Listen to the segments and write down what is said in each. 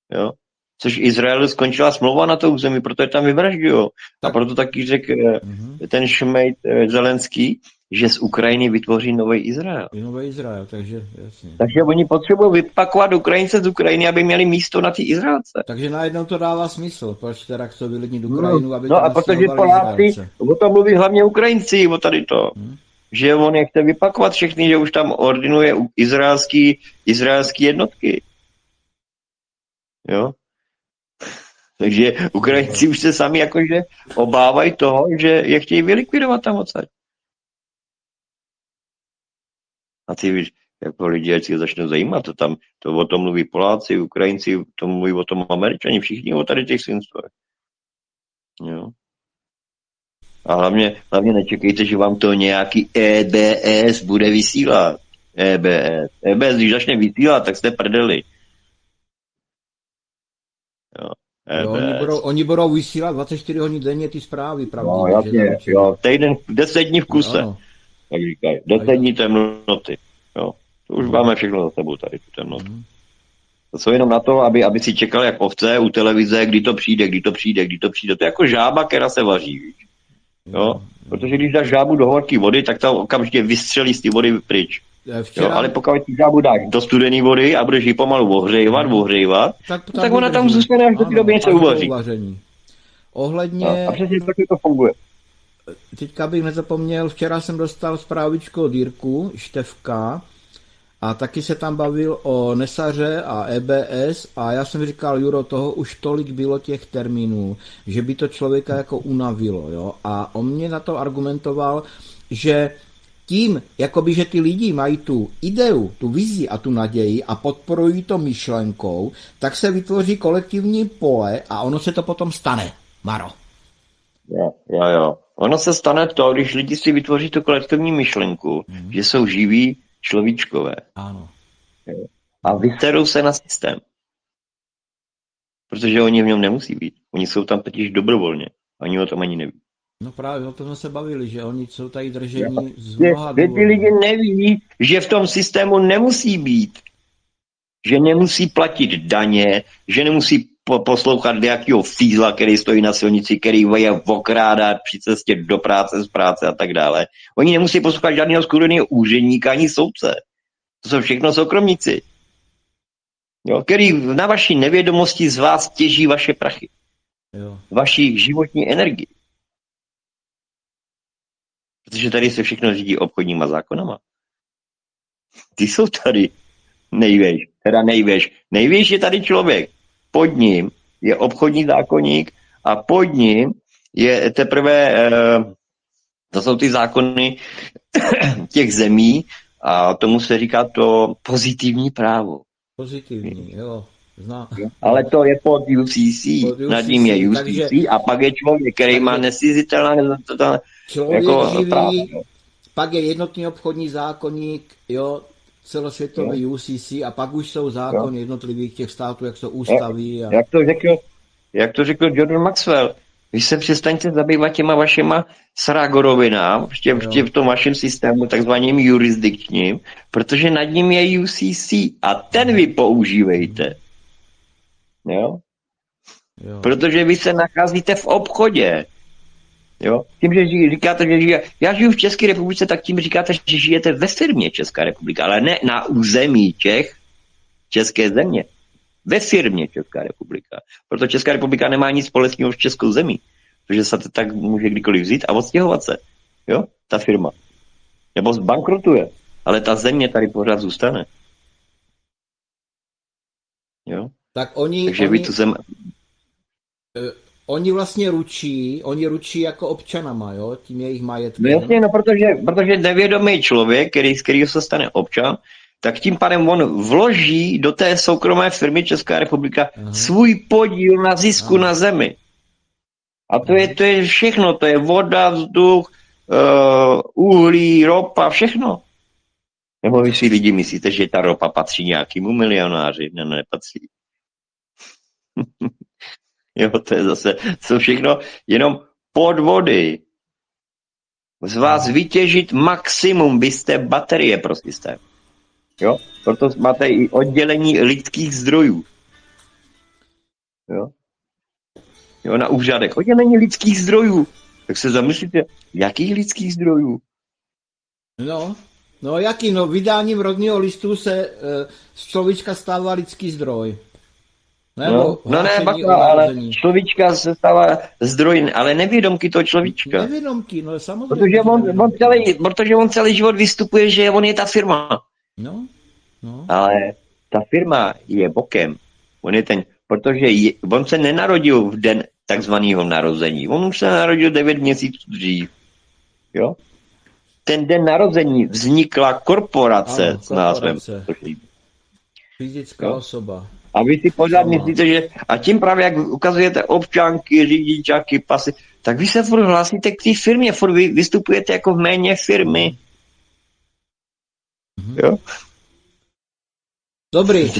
Jo? Což Izrael skončila smlouva na to území, proto je tam vyvražďujou. A proto taky řekl ten šmejt Zelenský, že z Ukrajiny vytvoří nový Izrael. Nový Izrael, takže jasně. Takže oni potřebují vypakovat Ukrajince z Ukrajiny, aby měli místo na ty Izraelce. Takže najednou to dává smysl, proč teda chcou vylidnit Ukrajinu, aby no tam a protože Poláci, o tom mluví hlavně Ukrajinci, o tady to. Že on je chce vypakovat všechny, že už tam ordinuje izraelský jednotky. Jo? Takže Ukrajinci už se sami jakože obávají toho, že je chtějí vylikvidovat tam odsaď. A ty víš, jako lidi, ať si začnou zajímat, to o tom mluví Poláci, Ukrajinci, to mluví o tom Američani, všichni o tady těch svinstvech. Jo. A hlavně nečekejte, že vám to nějaký EBS bude vysílat. EBS, když začne vysílat, tak jste prdeli. Jo. Oni budou vysílat 24 hodin denně ty zprávy, pravdě. No, jasně, jo, týden, 10 dní v kuse. No. Tak říkají, 10 dní temnoty. Jo. To už máme všechno za sebou tady, tu temnotu. To jsou jenom na to, aby si čekal jak ovce u televize, kdy to přijde. To je jako žába, která se vaří, víš. Jo? Protože když dáš žábu do horké vody, tak ta okamžitě vystřelí z té vody pryč. Jo? Ale pokud si žábu dáš do studené vody a budeš ji pomalu ohřejvat, tak ona tam zůstane až do té doby něco uvaří. Ohledně... A přesně taky to funguje. Teďka bych nezapomněl, včera jsem dostal zprávičku od Jirku Števka a taky se tam bavil o Nesaře a EBS a já jsem říkal, Juro, toho už tolik bylo těch termínů, že by to člověka jako unavilo, jo, a on mě na to argumentoval, že tím, jakoby, že ty lidi mají tu ideu, tu vizi a tu naději a podporují to myšlenkou, tak se vytvoří kolektivní pole a ono se to potom stane, Maro. Jo. Ono se stane to, když lidi si vytvoří tu kolektivní myšlenku, že jsou živí človíčkové. Ano. A vyserou se na systém. Protože oni v něm nemusí být. Oni jsou tam totiž dobrovolně. Oni o tom ani neví. No právě o tom jsme se bavili, že oni jsou tady držení z mnoha důvodů. Ty lidi neví, že v tom systému nemusí být. Že nemusí platit daně, že nemusí poslouchat nějakého fízla, který stojí na silnici, který je okrádat při cestě do práce, z práce a tak dále. Oni nemusí poslouchat žádného skutečného úředníka ani soudce. To jsou všechno soukromníci. Jo, který na vaší nevědomosti z vás těží vaše prachy. Jo. Vaši životní energii. Protože tady se všechno řídí obchodníma zákonama. Ty jsou tady největší je tady člověk. Pod ním je obchodní zákoník a pod ním je teprve, to jsou ty zákony těch zemí a tomu se říká to pozitivní právo. Pozitivní, jo. Ale to je pod UCC, nad ním je UCC takže a pak je člověk, který má nescizitelné jako živý, právo. Pak je jednotný obchodní zákoník, jo, celosvětový UCC a pak už jsou zákony jednotlivých těch států, jak jsou ústavy. A... Jak to řekl Jordan Maxwell, vy se přestaňte zabývat těma vašima sragorovinám v tom vašem systému, takzvaným jurisdikčním, protože nad ním je UCC a ten vy používejte. Jo? Protože vy se nacházíte v obchodě. Jo? Tím, že říkáte, že já žiju v České republice, tak tím říkáte, že žijete ve firmě Česká republika, ale ne na území České země. Ve firmě Česká republika. Proto Česká republika nemá nic společného s českou zemí. Protože se to tak může kdykoliv vzít a odstěhovat se. Jo? Ta firma. Nebo zbankrotuje. Ale ta země tady pořád zůstane. Jo? Tak oni vlastně ručí jako občanama, jo, tím jejich majetkem. No jasně, protože nevědomý člověk, z kterého se stane občan, tak tím pádem on vloží do té soukromé firmy Česká republika svůj podíl na zisku na zemi. A to je všechno, to je voda, vzduch, uhlí, ropa, všechno. Nebo vy si lidi myslíte, že ta ropa patří nějakému milionáři? Ne, nepatří. Jo, to je zase, jsou všechno jenom podvody. Z vás vytěžit maximum, vy jste baterie pro systém. Jo, proto máte i oddělení lidských zdrojů. Jo? Jo, na úřadech. Oddělení lidských zdrojů. Tak se zamyslíte, jakých lidských zdrojů? No jaký? No vydáním rodného listu se z člověčka stává lidský zdroj. Nebo No ne, hlášení bacha, o ale narození. človíčka se stává zdroj, ale nevědomky toho človíčka. Nevědomky, no samozřejmě, že Protože on celý život vystupuje, že on je ta firma. No. Ale ta firma je bokem. On je on se nenarodil v den takzvaného narození. On už se narodil 9 měsíců dřív. Jo? Ten den narození vznikla korporace Ano, s názvem. Fyzická osoba. A vy si pořád myslíte, že... A tím právě, jak ukazujete občanky, řidičáky, pasy, tak vy se furt hlásíte k té firmě, furt vy vystupujete jako v méně firmy. Jo? Dobrý.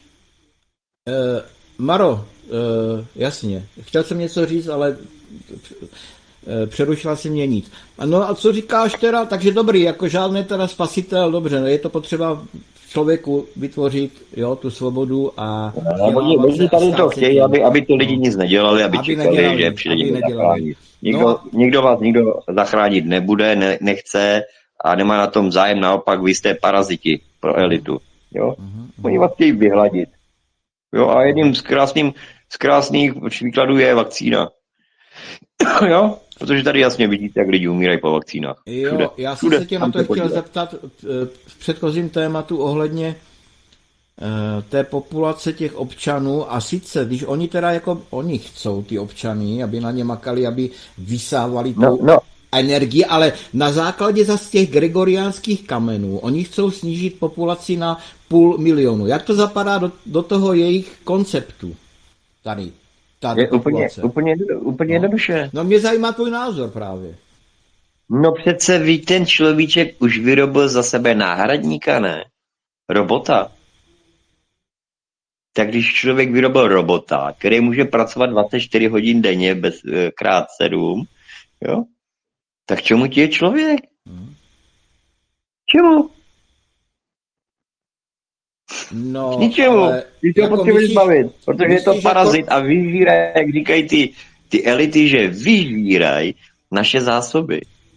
Maro, jasně. Chtěl jsem něco říct, ale přerušila si mě nic. No a co říkáš teda? Takže dobrý, jako žádný teda spasitel, dobře, no je to potřeba člověku vytvořit, jo, tu svobodu a... Oni tady to chtějí, aby to lidi nic nedělali, aby čekali, že přijde někdo zachránit. Nikdo vás zachránit nebude, nechce a nemá na tom zájem, naopak vy jste paraziti pro elitu. Jo? Oni vás chtějí vyhladit. Jo? A jedním z krásných příkladů je vakcína. Jo? Protože tady jasně vidíte, jak lidi umírají po vakcínách. Jo, já jsem se tě na to chtěl zeptat v předchozím tématu ohledně té populace těch občanů a sice, když oni teda jako, oni chcou ty občany, aby na ně makali, aby vysávali tu energii, ale na základě zase těch gregoriánských kamenů, oni chcou snížit populaci na 500 000. Jak to zapadá do toho jejich konceptu tady? Je úplně jednoduše. No mě zajímá tvůj názor právě. No přece ví, ten človíček už vyrobil za sebe náhradníka, ne? Robota. Tak když člověk vyrobil robota, který může pracovat 24 hodin denně krát 7, jo? Tak čemu ti je člověk? Čemu? No, ničemu. Ty se ho potřebuješ zbavit, protože je to parazit a vyžírají, jak říkají ty elity, že vyžírají naše zásoby.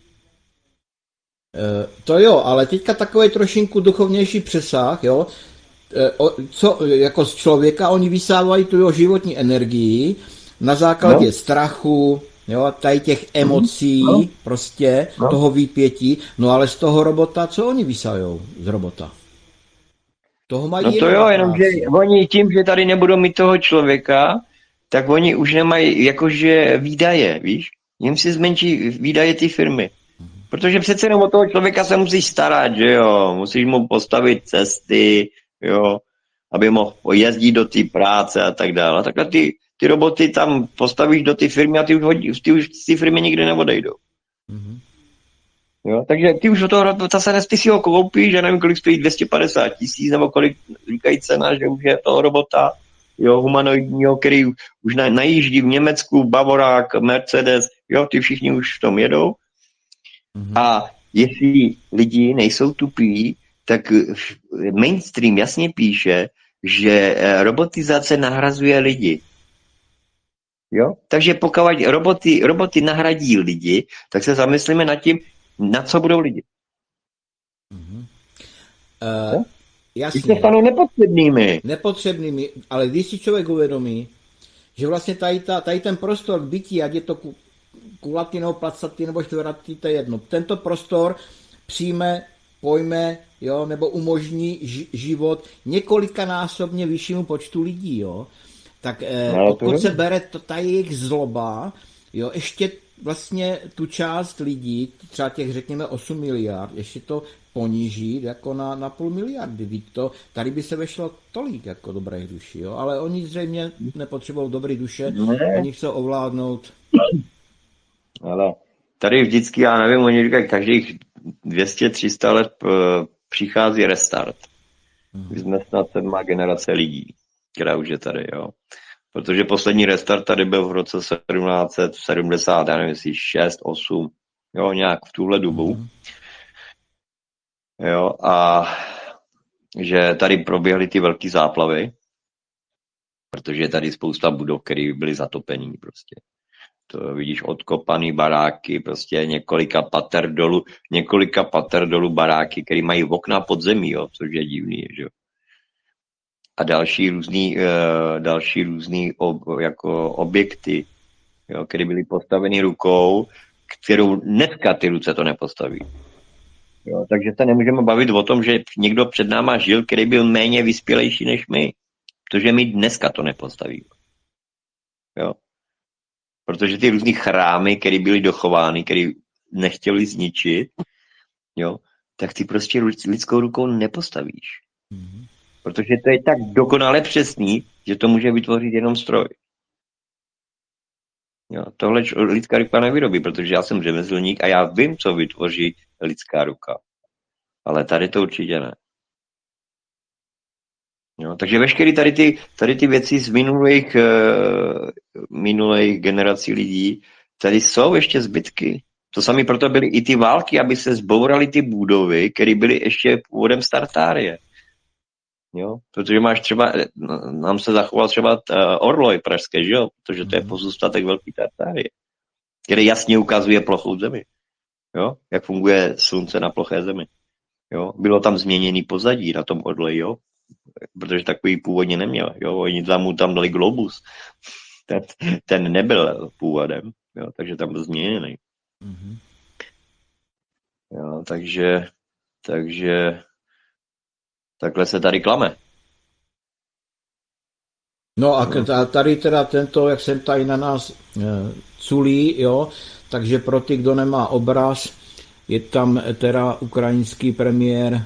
To jo, ale teďka takový trošinku duchovnější přesah, jo. Co jako z člověka oni vysávají tu jeho životní energii na základě strachu, jo, tady těch emocí, prostě toho výpětí, no ale z toho robota, co oni vysajou z robota? Toho mají no to jo, jenomže oni tím, že tady nebudou mít toho člověka, tak oni už nemají jakože výdaje, víš? Jim si zmenší výdaje ty firmy. Protože přece jenom o toho člověka se musíš starat, že jo? Musíš mu postavit cesty, jo? Aby mohl jezdit do té práce a tak dále. Takhle ty roboty tam postavíš do té firmy a ty už z té firmy nikdy neodejdou. Jo? Takže ty už od toho robota ty si ho koupíš, já nevím, kolik stojí 250 000, nebo kolik říkají cena, že už je toho robota, jo, humanoidního, který už najíždí v Německu, Bavorák, Mercedes, jo, ty všichni už v tom jedou. A jestli lidi nejsou tupí, tak mainstream jasně píše, že robotizace nahrazuje lidi. Jo? Takže pokud roboty nahradí lidi, tak se zamyslíme nad tím, na co budou lidi. Jasně. Když se stanou nepotřebnými. Nepotřebnými, ale když si člověk uvědomí, že vlastně tady ten prostor bytí, ať je to kulatý nebo placatý nebo čtveratý, to je jedno. Tento prostor pojme, jo, nebo umožní život několikanásobně vyššímu počtu lidí, jo. Tak pokud se bere ta jejich zloba, jo, ještě vlastně tu část lidí, třeba těch řekněme 8 miliard, ještě to ponížit jako na 0,5 miliardy. Tady by se vešlo tolik jako dobrých duší, jo, ale oni zřejmě nepotřebují dobré duše, oni chcou ovládnout. Ale tady vždycky, já nevím, oni říkají, každých 200-300 let přichází restart. My jsme snad 7. generace lidí, která už je tady, jo. Protože poslední restart tady byl v roce 1770, já nevím, jestli 6, 8, jo, nějak v tuhle dobu. Jo, a že tady proběhly ty velké záplavy, protože je tady spousta budov, které byly zatopený prostě. To vidíš odkopaný baráky, prostě několika pater dolů baráky, které mají okna pod zemí, jo, což je divný, že jo. A další různý jako objekty, jo, které byly postaveny rukou, kterou dneska ty ruce to nepostaví. Jo, takže se nemůžeme bavit o tom, že někdo před náma žil, který byl méně vyspělejší než my, protože my dneska to nepostavíme. Jo. Protože ty různý chrámy, které byly dochovány, které nechtěli zničit, jo, tak ty prostě lidskou rukou nepostavíš. Protože to je tak dokonale přesný, že to může vytvořit jenom stroj. Jo, tohle lidská ruka nevyrobí, protože já jsem řemeslník a já vím, co vytvoří lidská ruka. Ale tady to určitě ne. Jo, takže veškeré tady ty věci z minulých generací lidí, tady jsou ještě zbytky. To samé proto byly i ty války, aby se zbouraly ty budovy, které byly ještě původem z Tartárie. Jo, protože máš třeba, nám se zachoval třeba orloj pražské, že jo, protože to je pozůstatek velký Tartárie, který jasně ukazuje plochou zemi. Jo, jak funguje slunce na ploché zemi. Jo, bylo tam změněný pozadí na tom orloji, jo, protože takový původně neměl. Jo, oni mu tam dali globus. Ten nebyl původem, jo, takže tam byl změněný. Jo, takže takhle se tady klame. No a tady teda tento, jak jsem tady na nás culí, jo, takže pro ty, kdo nemá obraz, je tam teda ukrajinský premiér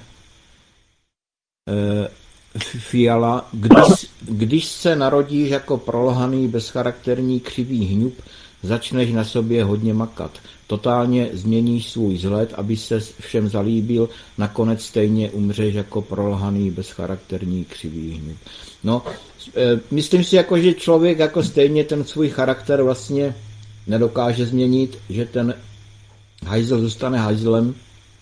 Fiala. Když se narodíš jako prolhaný, bezcharakterní, křivý hňub, začneš na sobě hodně makat. Totálně změníš svůj vzhled, aby se všem zalíbil, nakonec stejně umřeš jako prolhaný, bezcharakterní, křivý hňub. No, myslím si, jako, že člověk jako stejně ten svůj charakter vlastně nedokáže změnit, že ten hajzl zůstane hajzlem.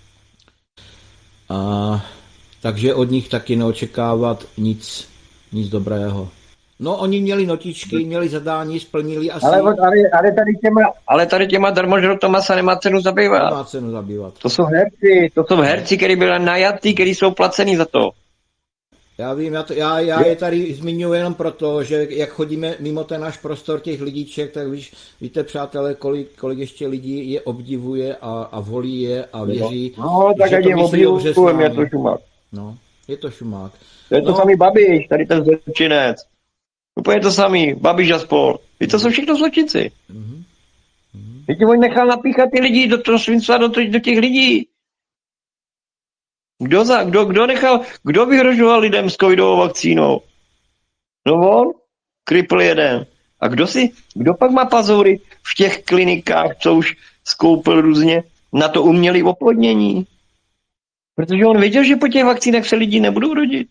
Takže od nich taky neočekávat nic dobrého. No, oni měli notičky, měli zadání, splnili asi. Ale tady těma darmožrotama se nemá cenu zabývat. Nemá cenu zabývat. To jsou herci, kteří byli najatí, kteří jsou placení za to. Já vím, já je tady zmiňuji jenom proto, že jak chodíme mimo ten náš prostor těch lidíček, tak víte, přátelé, kolik ještě lidí je obdivuje a volí je a věří. No, tak ať je obdivujeme, je to šumák. No, je to šumák. To je to samý Babiš, tady ten zločinec. Úplně to samý, Babiš a spol. To jsou všechno zločinci. Víte, on nechal napíchat ty lidi do toho svinstva, do těch lidí. Kdo vyhrožoval lidem s covidovou vakcínou? No on, kripl jeden. A kdo pak má pazury v těch klinikách, co už skoupil různě na to umělé oplodnění? Protože on věděl, že po těch vakcínách se lidi nebudou rodit.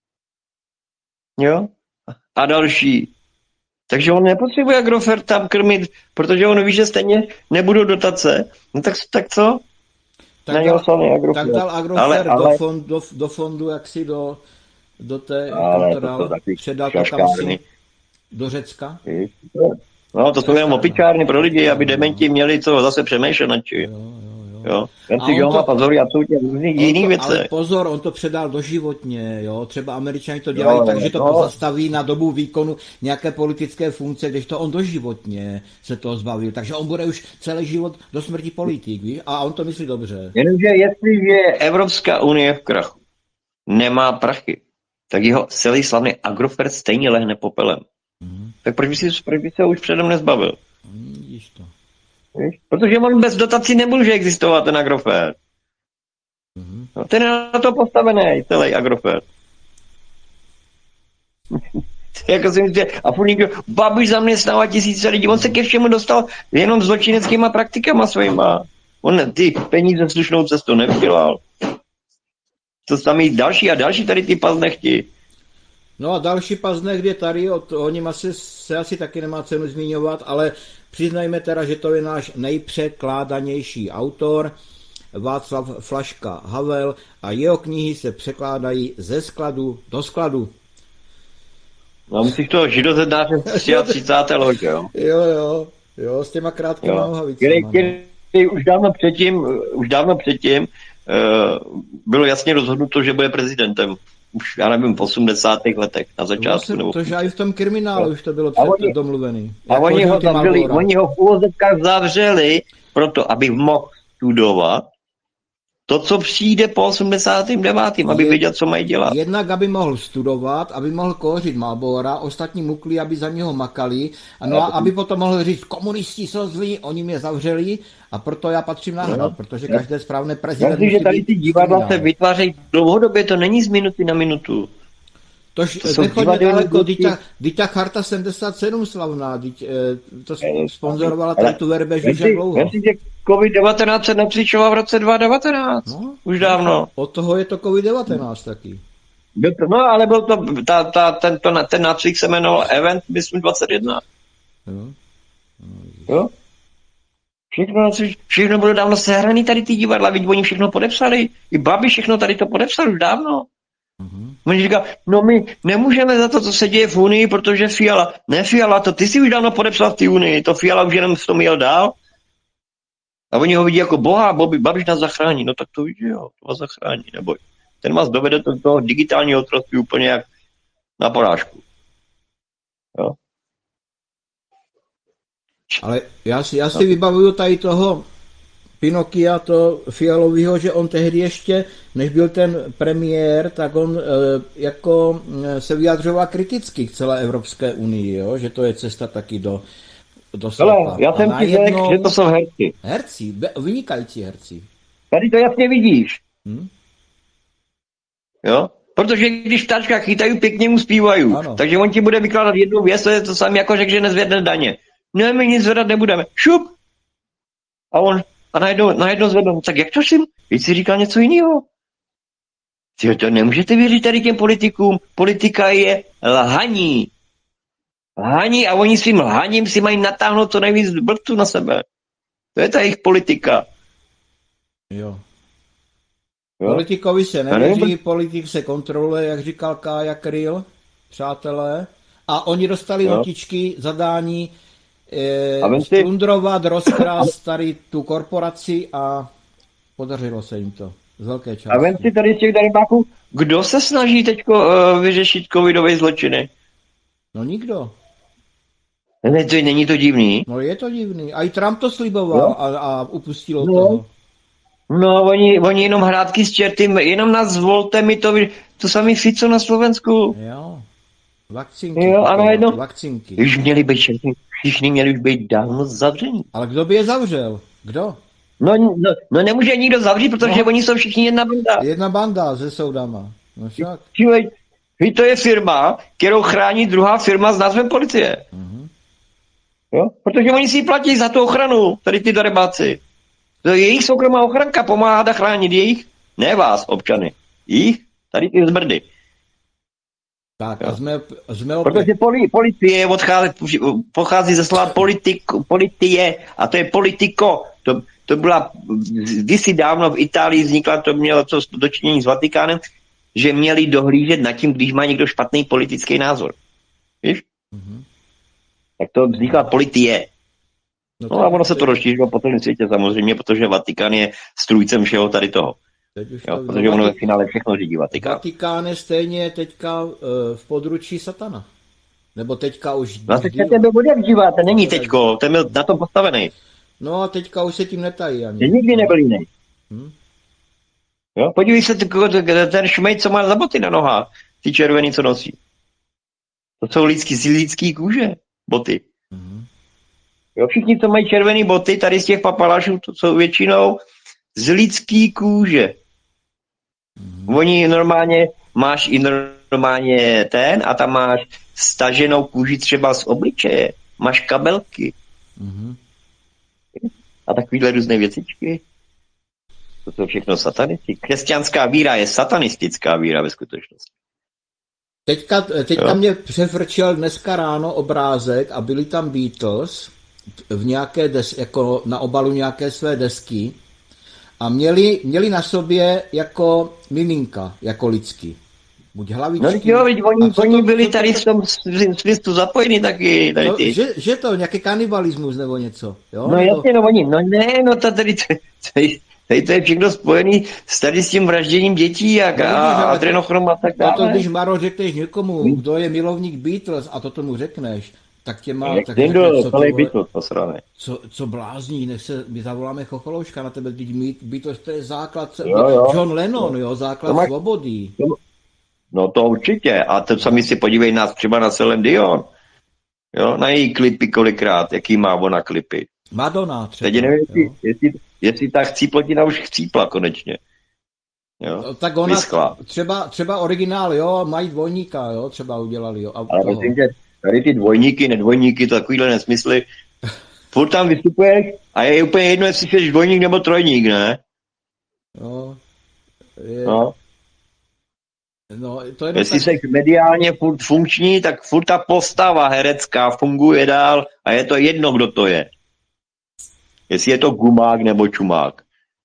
Jo? A další. Takže on nepotřebuje Agrofert tam krmit, protože on ví, že stejně nebudou dotace. No tak co? Tak dal Agrofert do fondu, jaksi do té, předal to kam si, do Řecka. No, to jsou jenom opičárny pro lidi, aby dementi měli co zase přemýšlet nad čím. Jo. Má pozor, a jsou tě jiný věci. Ale pozor, on to předal doživotně, jo. Třeba Američani to dělají tak, že to pozastaví na dobu výkonu nějaké politické funkce, když to on doživotně se toho zbavil. Takže on bude už celý život do smrti politik, víš? A on to myslí dobře. Jenomže jestliže Evropská unie v krachu nemá prachy, tak jeho celý slavný Agrofert stejně lehne popelem. Tak proč by se už předem nezbavil? Vidíš to. Protože on bez dotací nemůže existovat ten Agrofert. No, ten je na to postavený, celý Agrofert. Jako si myslíte, a furt někdo, Babiš zaměstnává tisíce lidí, on se ke všemu dostal jenom zločineckýma praktikama svýma. On ty peníze slušnou cestou nevydělal. To samý další a další tady ty paznechti. No a další paznek je tady, o něm se asi taky nemá cenu zmiňovat, ale přiznajme teda, že to je náš nejpřekládanější autor, Václav Flaška Havel, a jeho knihy se překládají ze skladu do skladu. No, musíš toho židozednáře z 33. loď, jo? Jo, s těma krátkýma Jo. nohavicama, no. Který už dávno předtím bylo jasně rozhodnuto, že bude prezidentem. Už, já nevím, v 80. letech na začátku. Nebo... To, že i v tom kriminále Jo. už to bylo oni- domluvený. A Jak oni ho pořil ty zavřeli, Marlbora. oni ho v úvozovkách zavřeli proto, aby mohl studovat to, co přijde po 89., aby věděl, co mají dělat. Jednak, aby mohl studovat, aby mohl kouřit Marlbora, ostatní mukli, aby za něho makali, no a aby potom mohl říct, komunisti jsou zlí, oni mě zavřeli a proto já patřím na hrad, protože každé správné prezident Myslím, že tady ty divadla se vytvářejí dlouhodobě, to není z minuty na minutu. To jsou nechodně divadelní daleko, kluky. teď ta charta 77 slavná, to sponzorovala tady tu verbež už jak dlouho. Vem si, že COVID-19 se nepřičoval v roce 2019. No, Už dávno. Od toho je to COVID-19 taky. No, ale byl to, ten nácvik se jmenoval Event, myslím, 21. Jo. Jo? Všechno bylo dávno sehraný tady ty divadla, vidí, oni všechno podepsali. I Babi všechno tady to podepsal už dávno. Oni říká, no my nemůžeme za to, co se děje v Unii, protože Fiala, ne Fiala, to ty si už dávno podepsal v té Unii, to Fiala už jenom v tom jel dál. A oni ho vidí jako boha, Babiš nás zachrání, no tak to vidí, jo, to vás zachrání, neboj. Ten vás dovede do toho digitálního otroctví úplně jak na porážku. Jo. Ale já si vybavuju tady toho Pinokia, to Fialovýho, že on tehdy ještě, než byl ten premiér, tak on jako se vyjadřoval kriticky k celé Evropské unii, jo? Že to je cesta taky do světa. Ale já jsem ti řekl, že to jsou herci. Herci, vynikající herci. Tady to jasně vidíš. Hm? Jo? Protože když ptáčka chytají, pěkně mu zpívají. Ano. Takže on ti bude vykládat jednu věc, to je to samé jako řekl, že nezvedne daně. Ne, my nic zvedat nebudeme. Šup! A najednou zvednou. Tak jak to si? Víc si říkal něco jiného. To nemůžete věřit tady těm politikům. Politika je lhaní. Lhaní a oni svým lhaním si mají natáhnout co nejvíc blbců na sebe. To je ta jejich politika. Jo. Jo? Politikovi se nevěří, politik se kontroluje, jak říkal Kája Kryl, přátelé. A oni dostali notičky, zadání splundrovat, rozkrást tady tu korporaci a podařilo se jim to z velké části. A vem si tady z těch darebáků, kdo se snaží teď vyřešit covidové zločiny? No nikdo. Ne, není to divný? No je to divný. A i Trump to sliboval a upustil od toho. No, oni jenom hrátky s čertym, jenom nás zvolte, mi to samý Fico na Slovensku. Jo. Vakcinky. Jo, a najednou, vakcinky. už měli být všichni měli už být dávno zavření. Ale kdo by je zavřel? Kdo? No nemůže nikdo zavřít, protože oni jsou všichni jedna banda. Jedna banda se soudama. No však. To je firma, kterou chrání druhá firma s názvem policie. Jo? Protože oni si platí za tu ochranu, tady ty darebáci. To je jejich soukromá ochranka, pomáhá a chránit jejich, ne vás, občany. Jejich, tady ty zbrdy. Tak a jsme protože policie pochází ze slova politie a to je politiko. To byla kdysi dávno v Itálii vznikla, to mělo co dočinění s Vatikánem, že měli dohlížet nad tím, když má někdo špatný politický názor. Víš? Tak to vznikla politie. No a ono se to rozšířilo po celém světě samozřejmě, protože Vatikán je strůjcem všeho tady toho. Jo, protože ono ve finále všechno řídí Vatikán. Vatikán je stejně teďka v područí satana. Nebo teďka už... No a teďka ten byl odevžívá, ten není teďko, ten byl na tom postavený. No a teďka už se tím netají ani. Ten nikdy nebyl jiný. Jo, podívej se, ten šmejt, co má za boty na nohách, ty červený, co nosí. To jsou lidský kůže, boty. Jo, všichni, co mají červený boty, tady z těch papalášů, to jsou většinou z lidský kůže. Oni normálně, máš i normálně a tam máš staženou kůži třeba z obličeje, máš kabelky. A takovýhle různé věcičky. To jsou všechno satanisti. Křesťanská víra je satanistická víra ve skutečnosti. Teďka mě přefrčel dneska ráno obrázek a byli tam Beatles v nějaké jako na obalu nějaké své desky a měli na sobě jako miminka, jako lidský. buď No hlavičky. jo, veď A co oni to- byli co to- tady v tom svistu zapojení taky, tady ty. že to, nějaký kanibalismus nebo něco, jo? No Nebo, jasně, no oni, no ne, no to tady to je všechno spojený s tady s tím vražděním dětí a, No vidíš, a ale adrenochrom a tak toto, dále. když Maro řekneš někomu, kdo je milovník Beatles a to tomu řekneš, tak tě má, Jak tak ten řekne, do co, ty celý vole, byt posrané. co blázní, nech se, my zavoláme Chocholouška na tebe, teď Beatles, to je základ, Jo. John Lennon, jo, základ To máš- svobody. No to určitě. A to sami si podívej nás třeba na Celine Dion. Jo, na její klipy kolikrát, jaký má ona klipy. Madonna třeba. Teď nevím, Jo. jestli ta chcíplotina už chcípla konečně. Jo, No, tak ona, vyschla. třeba originál, jo, mají dvojníka, jo, třeba udělali, jo. A Ale toho. myslím, že tady ty dvojníky, nedvojníky, takovýhle nesmysly, furt tam vystupuješ a je úplně jedno, jestli jsi dvojník nebo trojník, ne? No, No, to je jestli tak, jsi mediálně furt funkční, tak furt ta postava herecká funguje dál a je to jedno, kdo to je. Jestli je to gumák nebo čumák.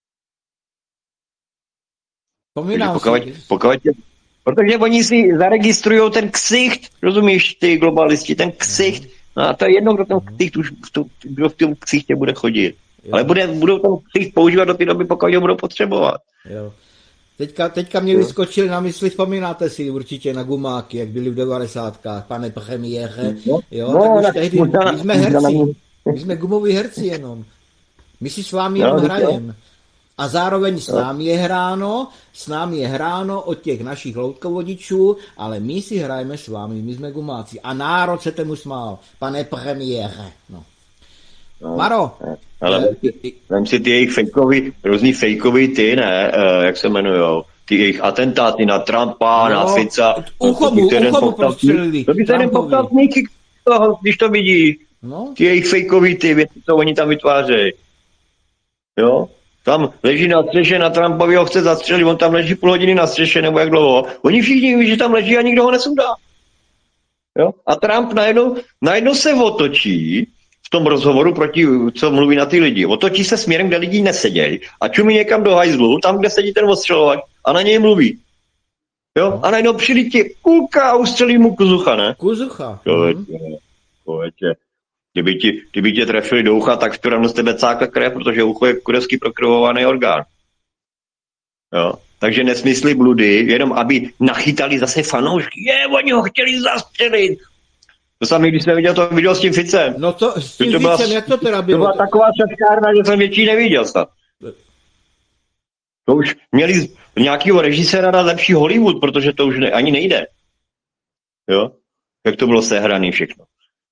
vzpomínám si, Protože oni si zaregistrují ten ksicht, rozumíš, ty globalisti, ten ksicht, no a to je jedno, kdo ten ksicht už kdo v tom ksichtě bude chodit. jo, Ale budou ten ksicht používat do té doby, pokud ho budou potřebovat. jo. Teďka mě vyskočili na mysli, vzpomínáte si určitě na gumáky, jak byli v 90. pane premiére, jo, tak už tehdy, my jsme herci, my jsme gumoví herci jenom. My si s vámi jenom hrajeme. A zároveň s námi je hráno od těch našich loutkovodičů, ale my si hrajeme s vámi, my jsme gumáci. A národ se tomu smál, pane premiére. No. Maro. Ale vem si ty jejich různý fejkový ty, ne, jak se jmenujou, ty jejich atentáty na Trumpa, na Fica. Uchomu prostřelili. To by se jeden poptal smíky, když to vidí. No. Ty jejich fejkový ty věci, co oni tam vytvářejí. Jo? Tam leží na střeše, na Trumpovi ho chce zastřelit, on tam leží půl hodiny na střeše, nebo jak dlouho. Oni všichni ví, že tam leží a nikdo ho nesundá. Jo? A Trump najednou se otočí v tom rozhovoru co mluví na ty lidi. Otočí se směrem, kde lidi nesedějí a čumí někam do hajzlu, tam, kde sedí ten ostřelovač a na něj mluví. Jo? A najednou přijde kulka a ustřelí mu kuzucha, ne? Kuzucha. Koveče. Kdyby tě trefili do ucha, tak skoro z tebe cákla krev, protože ucho je kurevský prokrvovaný orgán. Jo? Takže nesmysly bludy, jenom aby nachytali zase fanoušky. Oni ho chtěli zastřelit. To samé, když jsem viděl to video s tím Ficem. No to s tím Ficem, jak to teda bylo? To byla taková šaškárna, že jsem větší neviděl snad. To už měli nějakého režiséra na lepší Hollywood, protože to už ani nejde. Jo? Jak to bylo sehraný všechno.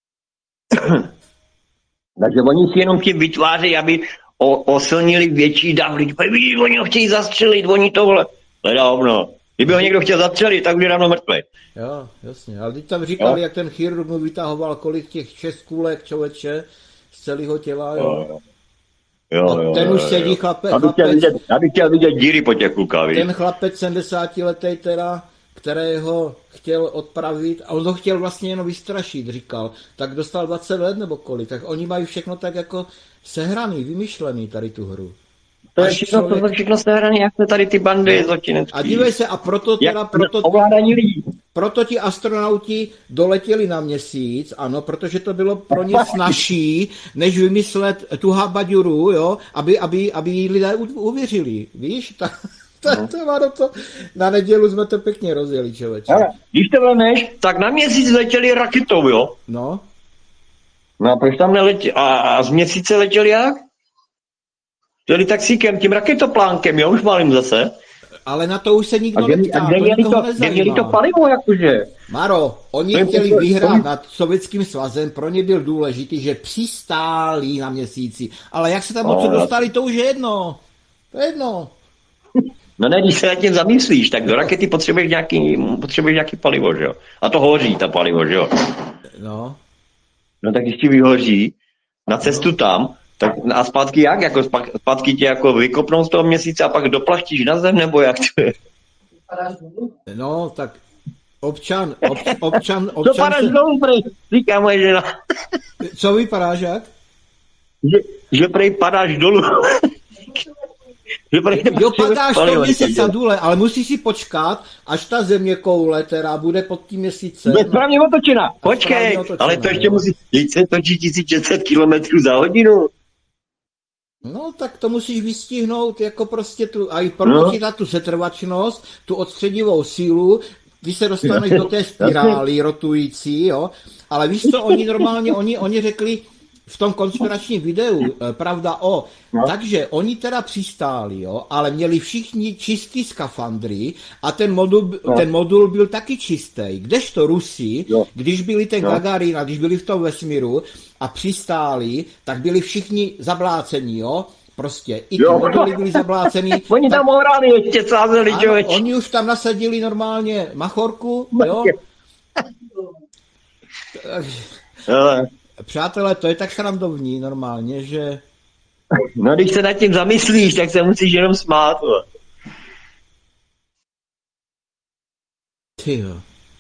Takže oni si jenom tím vytvářejí, aby osilnili větší dav lidí. Vidíš, oni ho chtějí zastřelit, oni tohle. Leda hovno. Kdyby ho někdo chtěl zastřelit, tak už je dávno mrtvý. Jo, jasně. Ale teď tam říkali, jak ten chirurg mu vytahoval kolik těch 6 kůlek člověče z celého těla, jo. Jo, ten už sedí chlapec. Já bych chtěl vidět díry po těch klukách, víš? Ten chlapec 70 letý teda, kterého chtěl odpravit, a on ho chtěl vlastně jenom vystrašit, říkal, tak dostal 20 let nebo kolik, tak oni mají všechno tak jako sehraný, vymyšlený tady tu hru. To je všechno sehraný, jak se tady ty bandy zločinecký. A dívej se, a proto ovládání lidí. Proto ti astronauti doletěli na Měsíc, ano, protože to bylo pro ně snazší, než vymyslet tu habaďuru, jo, aby lidé uvěřili, víš? To na nedělu jsme to pěkně rozjeli, člověče. Ale když to vemeš, tak na Měsíc letěli raketou, jo? No. No a proč tam neletěli? A z Měsíce letěli jak? Letěli taxíkem, tím raketoplánkem, jo, už malým zase. Ale na to už se nikdo neptá, to nikoho nezajímá. Kde měli to palivo, jakože? Maro, oni chtěli vyhrát nad Sovětským svazem, pro ně byl důležitý, že přistáli na Měsíci. Ale jak se tam odsud dostali, to už je jedno. To je jedno. No ne, když se nad tím zamyslíš, tak do rakety potřebuješ nějaký palivo, že jo? A to hoří, ta palivo, že jo? No. No tak když ti vyhoří na cestu tam, tak a zpátky jak? Jako zpátky tě jako vykopnou z toho Měsíce a pak doplaštíš na zem, nebo jak to je? No, tak občan Dopadáš dolů, prej, říká moje žena. Co vypadáš jak? Že prej padáš dolů. Jo, padáš to měsíc a důle, ale musíš si počkat, až ta země koule, která bude pod tím měsícem. Bude správně otočena. Počkej, ale to ještě musí, teď se točí 1600 km za hodinu. No, tak to musíš vystihnout jako prostě tu, a i propočítat tu setrvačnost, tu odstředivou sílu, když se dostaneš do té spirály rotující, jo. Ale víš co, oni normálně, oni řekli v tom konspiračním videu, pravda takže oni teda přistáli, jo, ale měli všichni čistý skafandry a ten modul byl taky čistý. Kdežto Rusi, když byli ten Gagarin a když byli v tom vesmíru a přistáli, tak byli všichni zablácení, jo. Prostě i ty moduly byli zablácený. Oni tam ohrali ještě sázeli, člověč. Oni už tam nasadili normálně machorku, jo. Přátelé, to je tak srandovní normálně, že... No, když se nad tím zamyslíš, tak se musíš jenom smát. Tyjo.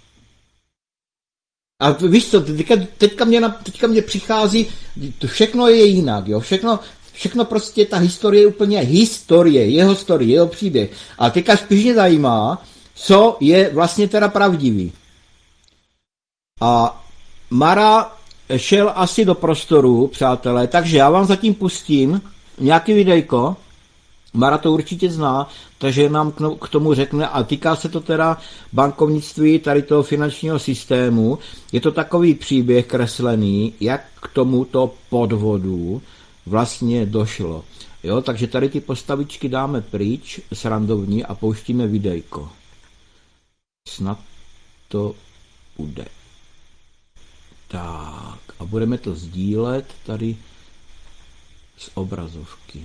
A víš co, teďka mě přichází, všechno je jinak, jo, všechno prostě, ta historie je úplně jeho příběh. A teďka spíš mě zajímá, co je vlastně teda pravdivý. A Mara šel asi do prostoru, přátelé, takže já vám zatím pustím nějaký videjko, Mara to určitě zná, takže nám k tomu řekne, a týká se to teda bankovnictví, tady toho finančního systému. Je to takový příběh kreslený, jak k tomuto podvodu vlastně došlo. Jo, takže tady ty postavičky dáme pryč, srandovní, a pouštíme videjko. Snad to bude. Tak, a budeme to sdílet tady z obrazovky.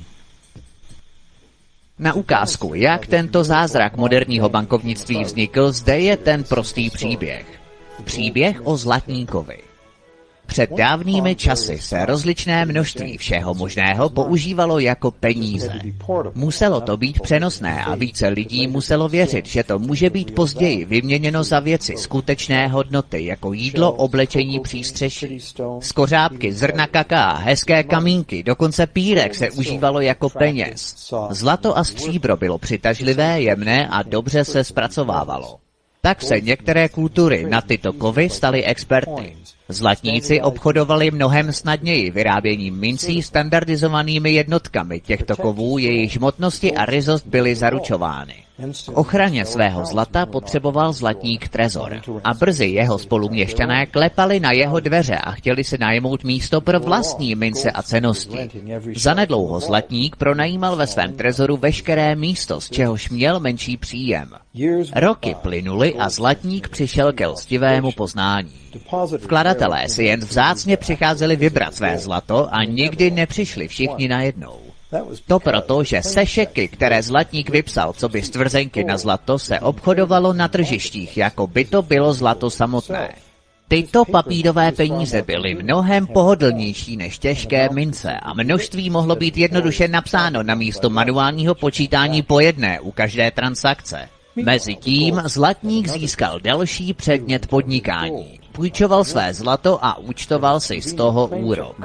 Na ukázku, jak tento zázrak moderního bankovnictví vznikl, zde je ten prostý příběh. Příběh o zlatníkovi. Před dávnými časy se rozličné množství všeho možného používalo jako peníze. Muselo to být přenosné a více lidí muselo věřit, že to může být později vyměněno za věci skutečné hodnoty, jako jídlo, oblečení, přístřeší. Skořápky, zrna kaká, hezké kamínky, dokonce pírek se užívalo jako peněz. Zlato a stříbro bylo přitažlivé, jemné a dobře se zpracovávalo. Tak se některé kultury na tyto kovy staly experty. Zlatníci obchodovali mnohem snadněji vyráběním mincí standardizovanými jednotkami těchto kovů, jejichž hmotnosti a ryzost byly zaručovány. K ochraně svého zlata potřeboval zlatník trezor a brzy jeho spoluměšťané klepali na jeho dveře a chtěli si najmout místo pro vlastní mince a cennosti. Zanedlouho zlatník pronajímal ve svém trezoru veškeré místo, z čehož měl menší příjem. Roky plynuly a zlatník přišel ke lstivému poznání. Vkladatelé si jen vzácně přicházeli vybrat své zlato a nikdy nepřišli všichni najednou. To proto, že sešeky, které zlatník vypsal coby stvrzenky na zlato, se obchodovalo na tržištích, jako by to bylo zlato samotné. Tyto papírové peníze byly mnohem pohodlnější než těžké mince a množství mohlo být jednoduše napsáno na místo manuálního počítání po jedné u každé transakce. Mezitím zlatník získal další předmět podnikání. Půjčoval své zlato a účtoval si z toho úrok.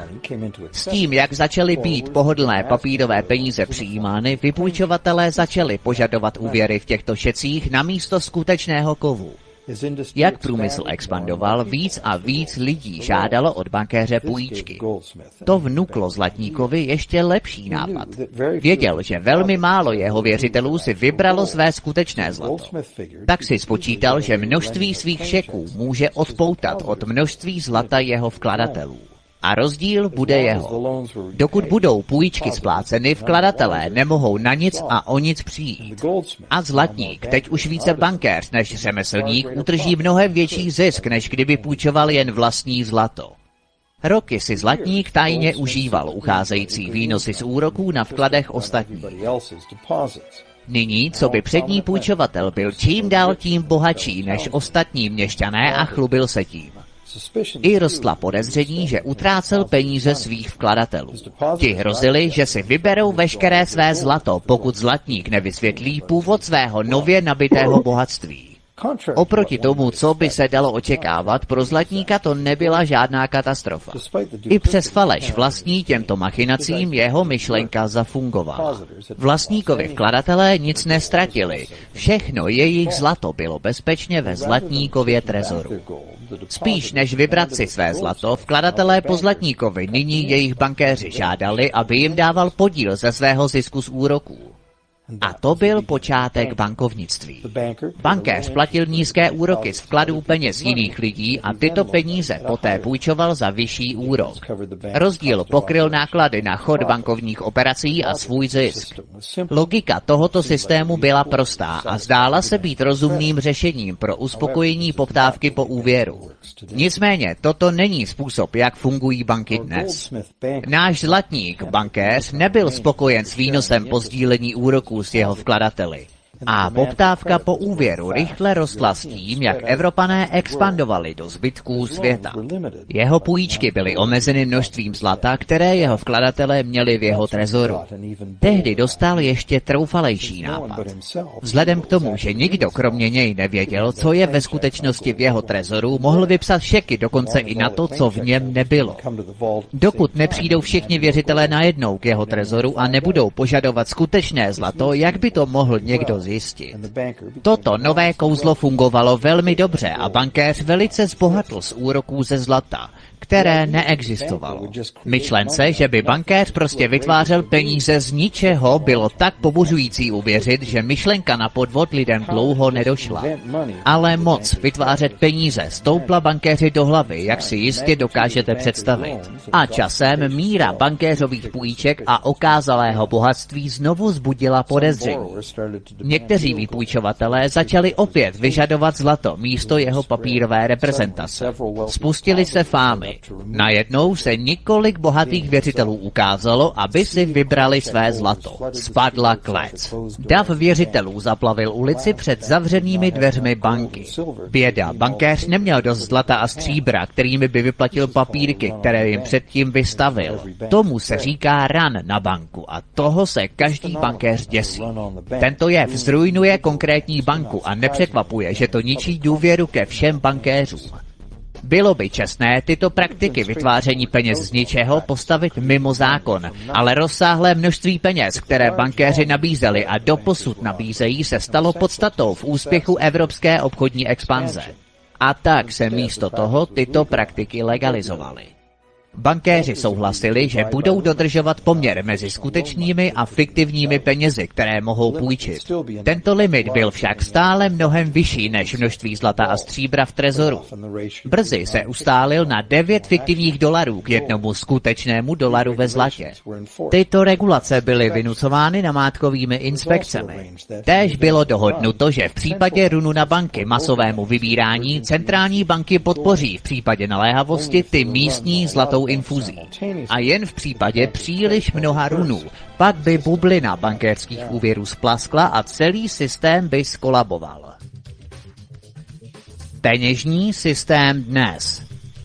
S tím, jak začaly být pohodlné papírové peníze přijímány, vypůjčovatelé začali požadovat úvěry v těchto šecích na místo skutečného kovu. Jak průmysl expandoval, víc a víc lidí žádalo od bankéře půjčky. To vnuklo zlatníkovi ještě lepší nápad. Věděl, že velmi málo jeho věřitelů si vybralo své skutečné zlato. Tak si spočítal, že množství svých šeků může odpoutat od množství zlata jeho vkladatelů. A rozdíl bude jeho. Dokud budou půjčky spláceny, vkladatelé nemohou na nic a o nic přijít. A zlatník, teď už více bankéř než řemeslník, utrží mnohem větší zisk, než kdyby půjčoval jen vlastní zlato. Roky si zlatník tajně užíval ucházející výnosy z úroků na vkladech ostatních. Nyní, co by přední půjčovatel byl čím dál tím bohatší než ostatní měšťané a chlubil se tím. I rostla podezření, že utrácel peníze svých vkladatelů. Ti hrozili, že si vyberou veškeré své zlato, pokud zlatník nevysvětlí původ svého nově nabitého bohatství. Oproti tomu, co by se dalo očekávat, pro zlatníka to nebyla žádná katastrofa. I přes faleš vlastní těmto machinacím jeho myšlenka zafungovala. Vlastníkovi vkladatelé nic nestratili. Všechno jejich zlato bylo bezpečně ve zlatníkově trezoru. Spíš než vybrat si své zlato, vkladatelé po zlatníkovi nyní jejich bankéři žádali, aby jim dával podíl ze svého zisku z úroků. A to byl počátek bankovnictví. Bankéř platil nízké úroky z vkladů peněz jiných lidí a tyto peníze poté půjčoval za vyšší úrok. Rozdíl pokryl náklady na chod bankovních operací a svůj zisk. Logika tohoto systému byla prostá a zdála se být rozumným řešením pro uspokojení poptávky po úvěru. Nicméně toto není způsob, jak fungují banky dnes. Náš zlatník, bankéř, nebyl spokojen s výnosem po sdílení úroků s jeho vkladateli. A poptávka po úvěru rychle rostla s tím, jak Evropané expandovali do zbytků světa. Jeho půjčky byly omezeny množstvím zlata, které jeho vkladatelé měli v jeho trezoru. Tehdy dostal ještě troufalejší nápad. Vzhledem k tomu, že nikdo kromě něj nevěděl, co je ve skutečnosti v jeho trezoru, mohl vypsat šeky dokonce i na to, co v něm nebylo. Dokud nepřijdou všichni věřitelé najednou k jeho trezoru a nebudou požadovat skutečné zlato, jak by to mohl někdo zjistit? Toto nové kouzlo fungovalo velmi dobře a bankéř velice zbohatl z úroků ze zlata, které neexistovalo. Myšlence, že by bankéř prostě vytvářel peníze z ničeho, bylo tak pobuřující uvěřit, že myšlenka na podvod lidem dlouho nedošla. Ale moc vytvářet peníze stoupla bankéři do hlavy, jak si jistě dokážete představit. A časem míra bankéřových půjček a okázalého bohatství znovu vzbudila podezření. Někteří vypůjčovatelé začali opět vyžadovat zlato místo jeho papírové reprezentace. Spustili se fámy. Najednou se několik bohatých věřitelů ukázalo, aby si vybrali své zlato. Spadla klec. Dav věřitelů zaplavil ulici před zavřenými dveřmi banky. Běda, bankéř neměl dost zlata a stříbra, kterými by vyplatil papírky, které jim předtím vystavil. Tomu se říká ran na banku a toho se každý bankéř děsí. Tento jev zrujnuje konkrétní banku a nepřekvapuje, že to ničí důvěru ke všem bankéřům. Bylo by čestné tyto praktiky vytváření peněz z ničeho postavit mimo zákon, ale rozsáhlé množství peněz, které bankéři nabízeli a doposud nabízejí, se stalo podstatou v úspěchu evropské obchodní expanze. A tak se místo toho tyto praktiky legalizovaly. Bankéři souhlasili, že budou dodržovat poměr mezi skutečnými a fiktivními penězi, které mohou půjčit. Tento limit byl však stále mnohem vyšší než množství zlata a stříbra v trezoru. Brzy se ustálil na 9 fiktivních dolarů k jednomu skutečnému dolaru ve zlatě. Tyto regulace byly vynucovány namátkovými inspekcemi. Též bylo dohodnuto, že v případě runu na banky masovému vybírání centrální banky podpoří v případě naléhavosti ty místní zlatou infuzí. A jen v případě příliš mnoha runů, pak by bublina bankéřských úvěrů splaskla a celý systém by skolaboval. Peněžní systém dnes.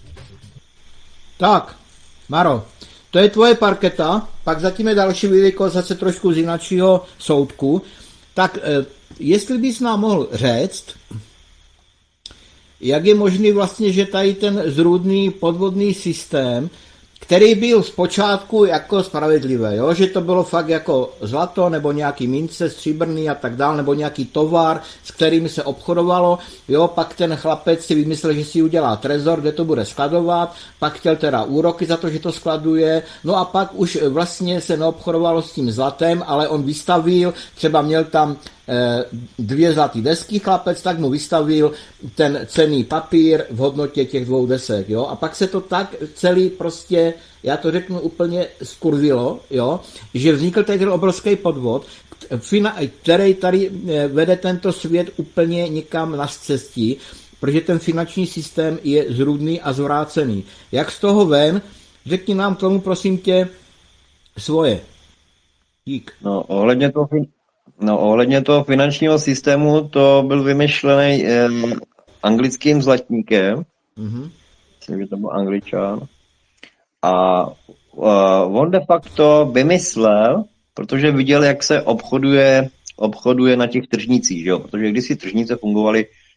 Tak, Maro, to je tvoje parketa, pak zatím je další video zase trošku z jiného soudku. Tak, jestli bys nám mohl říct, jak je možný vlastně, že tady ten zrůdný podvodný systém, který byl zpočátku jako spravedlivý, jo? Že to bylo fakt jako zlato, nebo nějaký mince, stříbrný a tak dál, nebo nějaký tovar, s kterým se obchodovalo, jo? Pak ten chlapec si vymyslel, že si udělá trezor, kde to bude skladovat, pak chtěl teda úroky za to, že to skladuje, no a pak už vlastně se neobchodovalo s tím zlatem, ale on vystavil, třeba měl tam 2 zlatý desky chlapec, tak mu vystavil ten cenný papír v hodnotě těch 2 desek, jo, a pak se to tak celý prostě, já to řeknu úplně skurvilo, jo, že vznikl ten obrovský podvod, který tady vede tento svět úplně někam na scestí, protože ten finanční systém je zrůdný a zvrácený. Jak z toho ven, řekni nám k tomu prosím tě svoje. Dík. No, ohledně toho finančního systému, to byl vymyšlený anglickým zlatníkem, myslím, že to byl Angličan, a on de facto vymyslel, protože viděl, jak se obchoduje na těch tržnicích, že jo? Protože kdysi tržnice fungovaly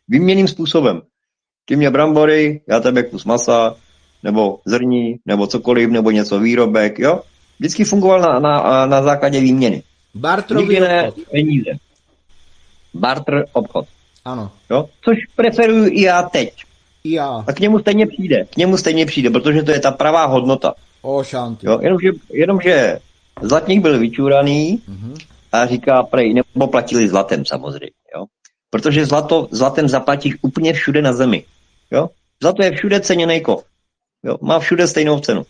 výměnným způsobem. Ty mě brambory, já tebe kus masa, nebo zrní, nebo cokoliv, nebo něco výrobek, jo. Vždycky fungoval na základě výměny. Bartrový Nikdy ne obchod. peníze. Barter obchod. Ano. Jo? Což preferuju i já teď. I já. A k němu stejně přijde, protože to je ta pravá hodnota. O šanty. Jo? Jenomže zlatník byl vyčuraný a říká prej, nebo platili zlatem samozřejmě. Jo? Protože zlatem zaplatíš úplně všude na zemi. Jo? Zlato je všude ceněný kov. Jo? Má všude stejnou cenu.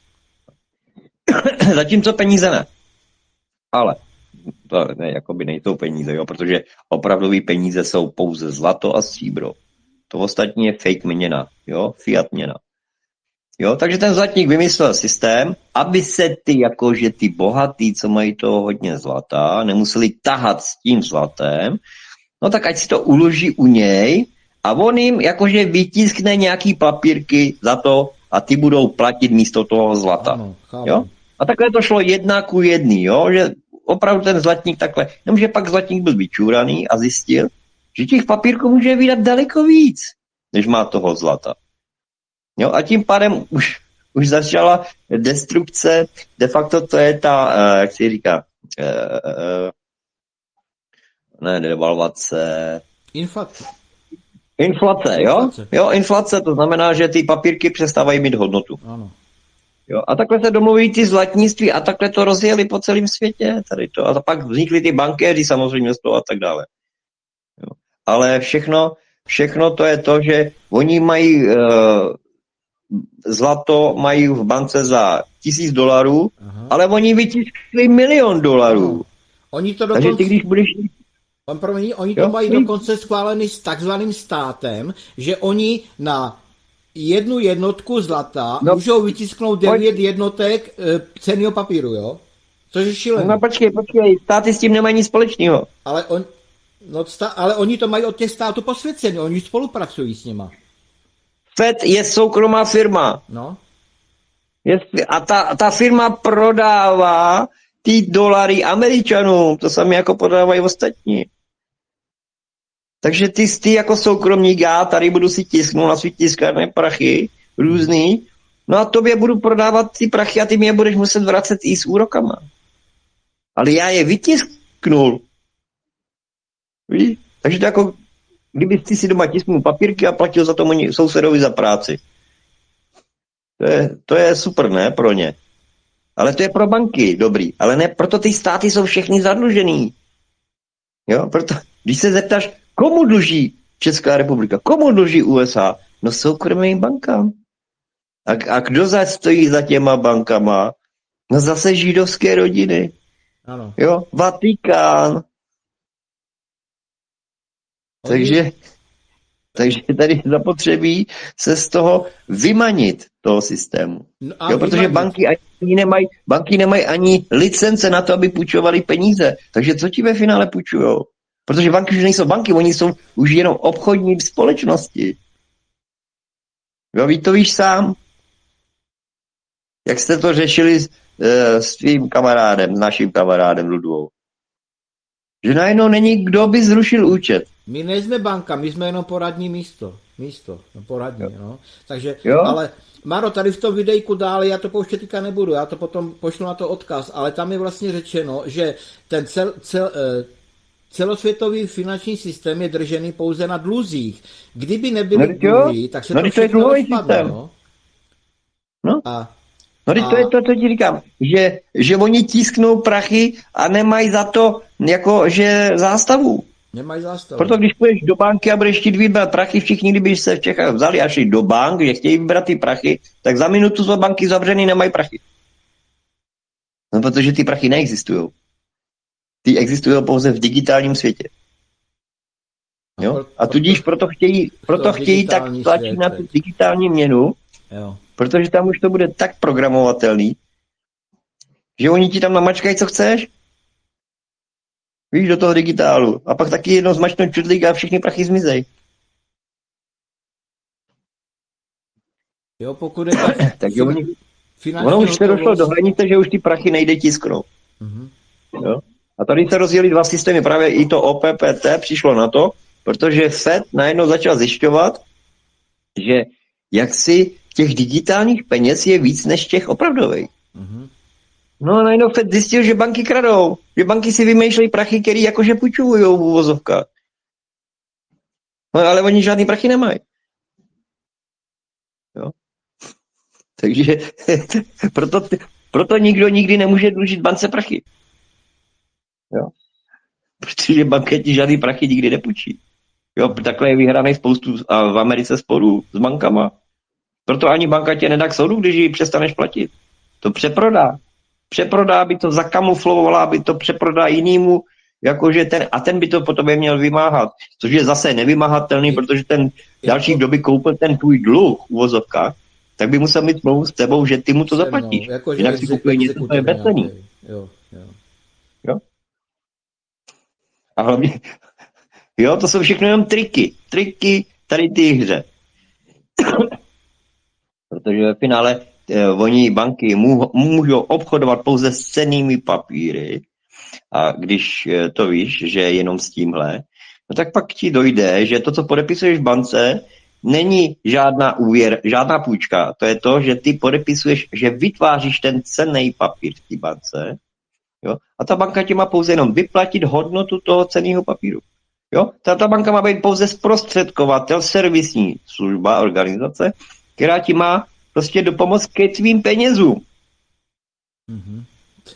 Zatímco peníze ne. Ale to ne, jakoby nejsou peníze, jo? Protože opravdový peníze jsou pouze zlato a stříbro. To ostatní je fake měna, jo? Fiat měna. Jo? Takže ten zlatník vymyslel systém, aby se ty bohatý, co mají toho hodně zlata, nemuseli tahat s tím zlatem, no tak ať si to uloží u něj a on jim jakože vytiskne nějaký papírky za to a ty budou platit místo toho zlata. Ano, jo? A takhle to šlo 1:1, jo? Že opravdu ten zlatník takhle, nemže pak zlatník byl vyčuraný a zjistil, že těch papírků může vydat daleko víc, než má toho zlata. Jo? A tím pádem už začala destrukce, de facto to je ta, jak se říká, ne, devalvace. Inflace, jo? Jo, inflace, to znamená, že ty papírky přestávají mít hodnotu. Ano. Jo, a takhle se domluví ty zlatnictví a takhle to rozjeli po celém světě. Tady to. A pak vznikly ty bankéři samozřejmě z toho a tak dále. Jo. Ale všechno to je to, že oni mají zlato mají v bance za $1000, ale oni vytiskli $1 000 000. Oni to Takže ty, když budeš... Oni to mají dokonce schválený s takzvaným státem, že oni na 1 jednotku zlata můžou vytisknout 9 jednotek cenného papíru, jo? Což je šílené. No počkej, státy s tím nemají nic společného. Ale oni to mají od těch států posvěcený, oni spolupracují s nima. FED je soukromá firma. No. A ta firma prodává ty dolary Američanům, to sami jako prodávají ostatní. Takže ty jako soukromník, já tady budu si tisknout na svý tiskárné prachy, různý, no a tobě budu prodávat ty prachy a ty mě budeš muset vracet i s úrokama. Ale já je vytisknul. Víš? Takže to jako, kdyby ty si doma tisknul papírky a platil za to sousedovi za práci. To je super, ne, pro ně. Ale to je pro banky dobrý, ale ne, proto ty státy jsou všechny zadlužený. Jo, proto, když se zeptáš, komu dluží Česká republika, komu dluží USA, no soukromým bankám. A kdo stojí za těma bankama? No zase židovské rodiny. Ano. Jo, Vatikán. Takže tady zapotřebí se z toho vymanit, toho systému. No jo, protože banky nemají ani licence na to, aby půjčovali peníze. Takže co ti ve finále půjčujou? Protože banky už nejsou banky, oni jsou už jenom obchodní společnosti. Jo, vy to víš sám. Jak jste to řešili s tvým kamarádem, s naším kamarádem Ludvou? Že najednou není, kdo by zrušil účet. My nejsme banka, my jsme jenom poradní místo, poradní, no. Takže, jo? Ale Maro, tady v tom videjku dále, já to pouštět teďka nebudu, já to potom pošlu na to odkaz, ale tam je vlastně řečeno, že ten celosvětový finanční systém je držený pouze na dluzích. Kdyby nebyly dluhy, tak se to všechno rozpadne, no. No, to je to, co ti říkám, že oni tisknou prachy a nemají za to jakože zástavu. Nemají zástavu. Proto když půjdeš do banky a budeš chtít vybrat prachy, všichni, kdyby se v Čechách vzali a šli do bank, že chtějí vybrat ty prachy, tak za minutu jsou banky zavřený, nemají prachy. No, protože ty prachy neexistují. Ty existují pouze v digitálním světě. Jo? A tudíž proto chtějí tak tlačit na tu digitální měnu, jo. Protože tam už to bude tak programovatelný, že oni ti tam namačkají, co chceš. Víš, do toho digitálu. A pak taky jednou zmačknou čudlík a všichni prachy zmizej. Jo, pokud je tak ono už se došlo do hranice, že už ty prachy nejde tisknout. Jo? A tady se rozdělí dva systémy. Právě i to OPPT přišlo na to, Protože Fed najednou začal zjišťovat, že jaksi těch digitálních peněz je víc než těch opravdových. Mhm. No a najednou Fed zjistil, že banky kradou, že banky si vymýšlejí prachy, který jakože půjčujou v uvozovkách. No ale oni žádný prachy nemají. Jo? Takže proto nikdo nikdy nemůže dlužit bance prachy. Jo? Protože banka ti žádný prachy nikdy nepůjčí. Jo, takhle je vyhraný spoustu a v Americe sporů s bankama. Proto ani banka tě nedá k soudu, když ji přestaneš platit. To přeprodá. Přeprodá, aby to zakamuflovala, aby to přeprodá jinýmu, jakože ten by to po tobě měl vymáhat. Což je zase nevymahatelný, protože ten další, kdo by koupil ten tvůj dluh v uvozovkách, tak by musel mít smlouvu s tebou, že ty mu to zaplatíš. Jako, jinak si kupuje něco, co je bezcenný. Jo? A hlavně, jo, to jsou všechno jenom triky. Triky tady ty hře. Protože ve finále oni banky můžou obchodovat pouze s cennými papíry a když to víš, že jenom s tímhle, no tak pak ti dojde, že to, co podepisuješ v bance, není žádná půjčka. To je to, že ty podepisuješ, že vytváříš ten cenný papír v té bance, jo? A ta banka ti má pouze jenom vyplatit hodnotu toho cenného papíru. Jo? Ta banka má být pouze zprostředkovatel, servisní služba, organizace, která ti má prostě dopomoct ke tvým penězům. Mhm.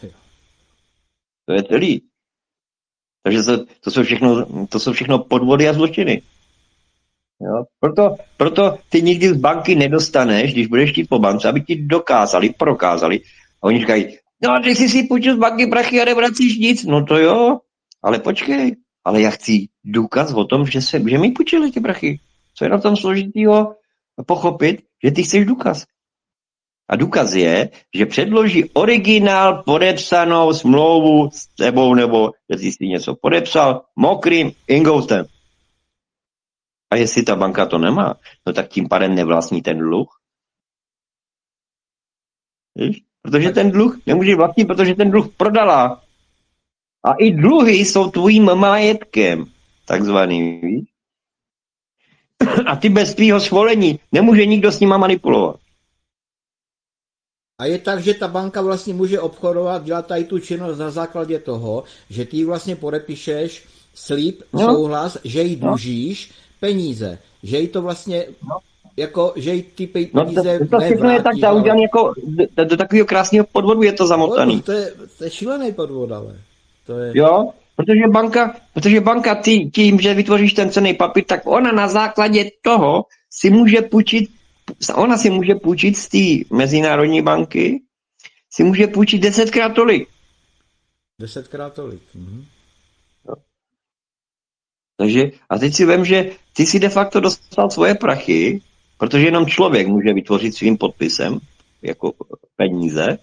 To je celý. Takže to jsou všechno podvody a zločiny. Jo? Proto ty nikdy z banky nedostaneš, když budeš chtít po bance, aby ti prokázali. A oni říkají, no ty jsi si půjčil z banky prachy a nevracíš nic. No to jo, ale počkej. Ale já chci důkaz o tom, že mi půjčili ty prachy. Co je na tom složitýho pochopit, že ty chceš důkaz. A důkaz je, že předloží originál podepsanou smlouvu s tebou, nebo že jsi si něco podepsal mokrým ingoustem. A jestli ta banka to nemá, no tak tím pádem nevlastní ten dluh. Víš? Protože ten dluh nemůže vlastnit, protože ten dluh prodala. A i dluhy jsou tvým majetkem, takzvaný, víš? A ty bez tvýho svolení nemůže nikdo s nima manipulovat. A je tak, že ta banka vlastně může obchodovat, dělat tady tu činnost na základě toho, že ty vlastně podepíšeš slib, souhlas, že jí dlužíš peníze, že jí to vlastně, jako, že jí ty peníze to všechno je tak zaudělané jako do takového krásného podvodu je to zamotaný. To je šílený podvod, ale. To je... Jo, protože banka tím, že vytvoříš ten cenný papír, tak ona na základě toho si může půjčit z té mezinárodní banky, si může půjčit 10krát tolik. 10krát tolik. Mhm. Takže, a teď si vem, že ty si de facto dostal svoje prachy, protože jenom člověk může vytvořit svým podpisem jako peníze,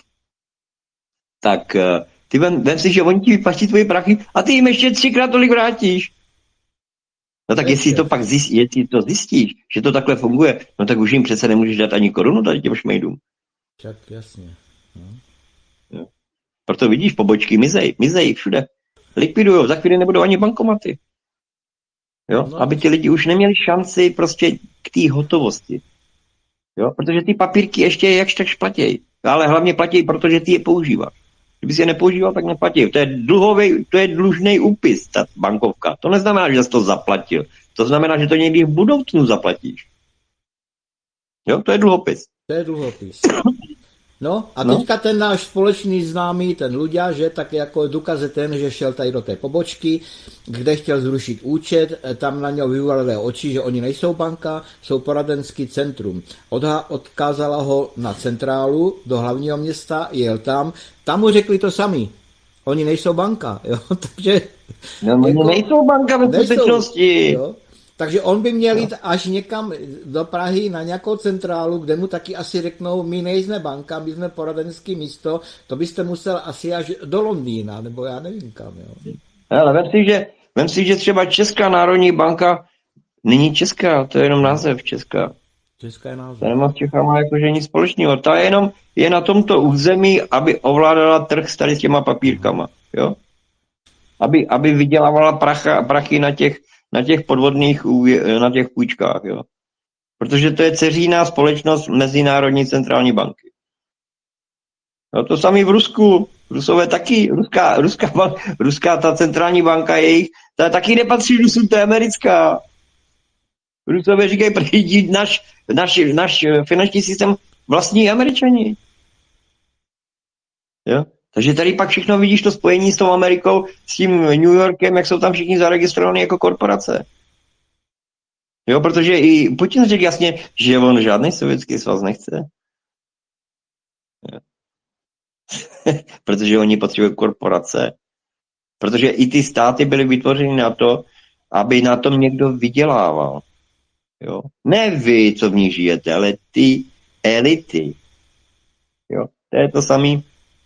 tak ty vem si, že oni ti vyplatí tvoje prachy a ty jim ještě 3krát tolik vrátíš. No tak jestli to zjistíš, že to takhle funguje, no tak už jim přece nemůžeš dát ani korunu tady těm šmejdům. Však jasně. Jo. Proto vidíš, pobočky mizejí všude. Likvidujou, za chvíli nebudou ani bankomaty. Jo? No. Aby ti lidi už neměli šanci prostě k té hotovosti. Jo? Protože ty papírky ještě jakž takž platí. Ale hlavně platí, protože ty je používáš. Kdyby si je nepoužíval, tak neplatí. To je dlužný úpis, ta bankovka. To neznamená, že jsi to zaplatil. To znamená, že to někdy v budoucnu zaplatíš. Jo, to je dluhopis. To je dluhopis. No a teďka ten náš společný známý, ten Luďa, že tak jako důkaz je ten, že šel tady do té pobočky, kde chtěl zrušit účet, tam na něho vyvalili oči, že oni nejsou banka, jsou poradenský centrum. Odkázala ho na centrálu do hlavního města, jel tam mu řekli to sami. Oni nejsou banka, jo, takže... No, jako, nejsou banka ve skutečnosti. Takže on by měl jít až někam do Prahy na nějakou centrálu, kde mu taky asi řeknou, my nejsme banka, my jsme poradenské místo, to byste musel asi až do Londýna, nebo já nevím kam. Jo. Ale vem si, že třeba Česká národní banka není česká, to je jenom název česká. Česká je název. Ta nemá s Čechama jakože nic společného. Ta je na tomto území, aby ovládala trh s tady s těma papírkama. Jo? Aby vydělávala prachy na těch půjčkách, jo. Protože to je dceříná společnost Mezinárodní centrální banky. No to samý v Rusku. Rusové taky, ruská ta centrální banka jejich, ta taky nepatří Rusům, to je americká. Rusové říkají, protože náš finanční systém vlastní Američani. Jo? Takže tady pak všechno vidíš to spojení s tou Amerikou, s tím New Yorkem, jak jsou tam všichni zaregistrovaní jako korporace. Jo, protože i Putin řekl jasně, že on žádný sovětský svaz nechce. Jo. Protože oni potřebují korporace. Protože i ty státy byly vytvořeny na to, aby na tom někdo vydělával. Jo? Ne vy, co v ní žijete, ale ty elity. Jo? To je to samý,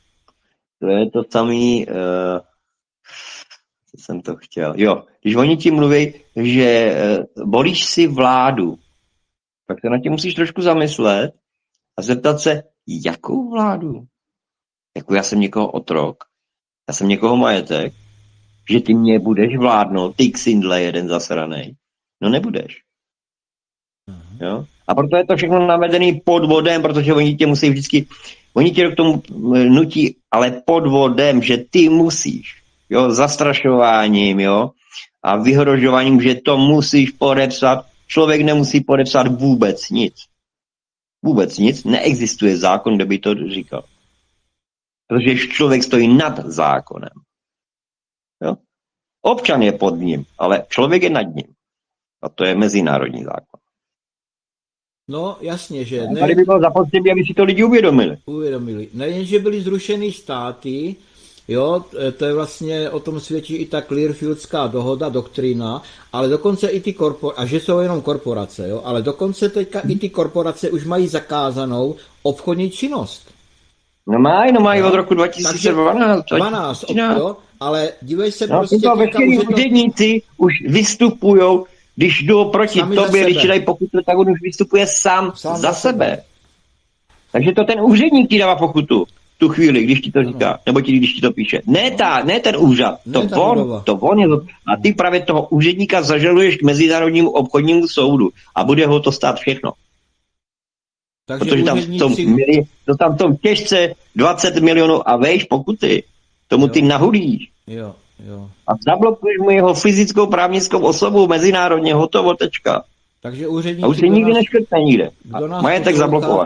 co jsem to chtěl. Jo, když oni ti mluví, že volíš si vládu, tak se na tím musíš trošku zamyslet a zeptat se, jakou vládu? Jako já jsem někoho otrok, já jsem někoho majetek, že ty mě budeš vládnout, ty ksindle jeden zasranej. No nebudeš. Jo? A proto je to všechno navedený podvodem, protože oni tě musí vždycky, oni tě k tomu nutí, ale podvodem, že ty musíš, jo, zastrašováním, jo, a vyhrožováním, že to musíš podepsat. Člověk nemusí podepsat vůbec nic. Vůbec nic, neexistuje zákon, kde by to říkal. Protože člověk stojí nad zákonem. Jo? Občan je pod ním, ale člověk je nad ním. A to je mezinárodní zákon. No, jasně, že ne. Tady by bylo zapotřebí, aby si to lidi uvědomili. Nejen, že byly zrušeny státy, jo, to je vlastně, o tom svědčí i ta Clearfieldská dohoda, doktrína, ale dokonce i ty korporace, a že jsou jenom korporace, jo, ale dokonce teďka i ty korporace už mají zakázanou obchodní činnost. No mají od roku 2012. 12, jo, ale dívej se, prostě veškerý úředníci už vystupujou, když jdou proti tobě, když ti dají pokutu, tak on už vystupuje sám za sebe. Takže to ten úředník ti dává pokutu tu chvíli, když ti to říká, nebo když ti to píše. Ne ten úřad, to on je. A ty právě toho úředníka zažaluješ k Mezinárodnímu obchodnímu soudu a bude ho to stát všechno. Takže protože tam v tom těžce 20 milionů a vejš pokuty. Tomu ty nahulíš. Jo. A zablokuješ mu jeho fyzickou právnickou osobu mezinárodně, hotovo, tečka. Takže úředníci... A už se nikdy neškrtne nikde. Majetek zablokovat.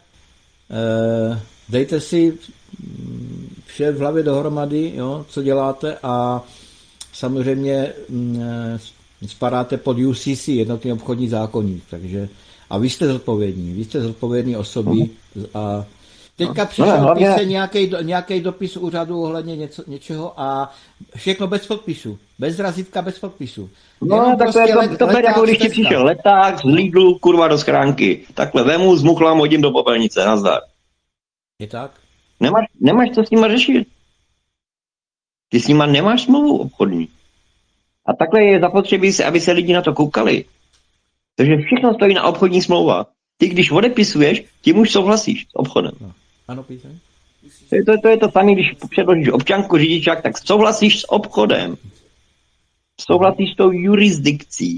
Dejte si vše v hlavě dohromady, jo, co děláte a samozřejmě spadáte pod UCC, jednotný obchodní zákoník, takže a vy jste zodpovědní osoby a teďka přišel nějaký dopis úřadu ohledně něčeho a všechno bez podpisu, bez razítka, bez podpisu. No, tak prostě to je jako když ti přišel leták z Lidlu, kurva, do schránky. Takhle vemu, zmuchlám, hodím do popelnice, nazdar. Je tak? Nemáš co s nima řešit. Ty s nima nemáš smlouvu obchodní. A takhle je zapotřebí, aby se lidi na to koukali. Takže všechno stojí na obchodní smlouva. Ty, když odepisuješ, tím už souhlasíš s obchodem. Ano, Pítr? To je to samé, když předložíš občanku, řidičák, tak souhlasíš s obchodem. Souhlasíš s tou jurisdikcí.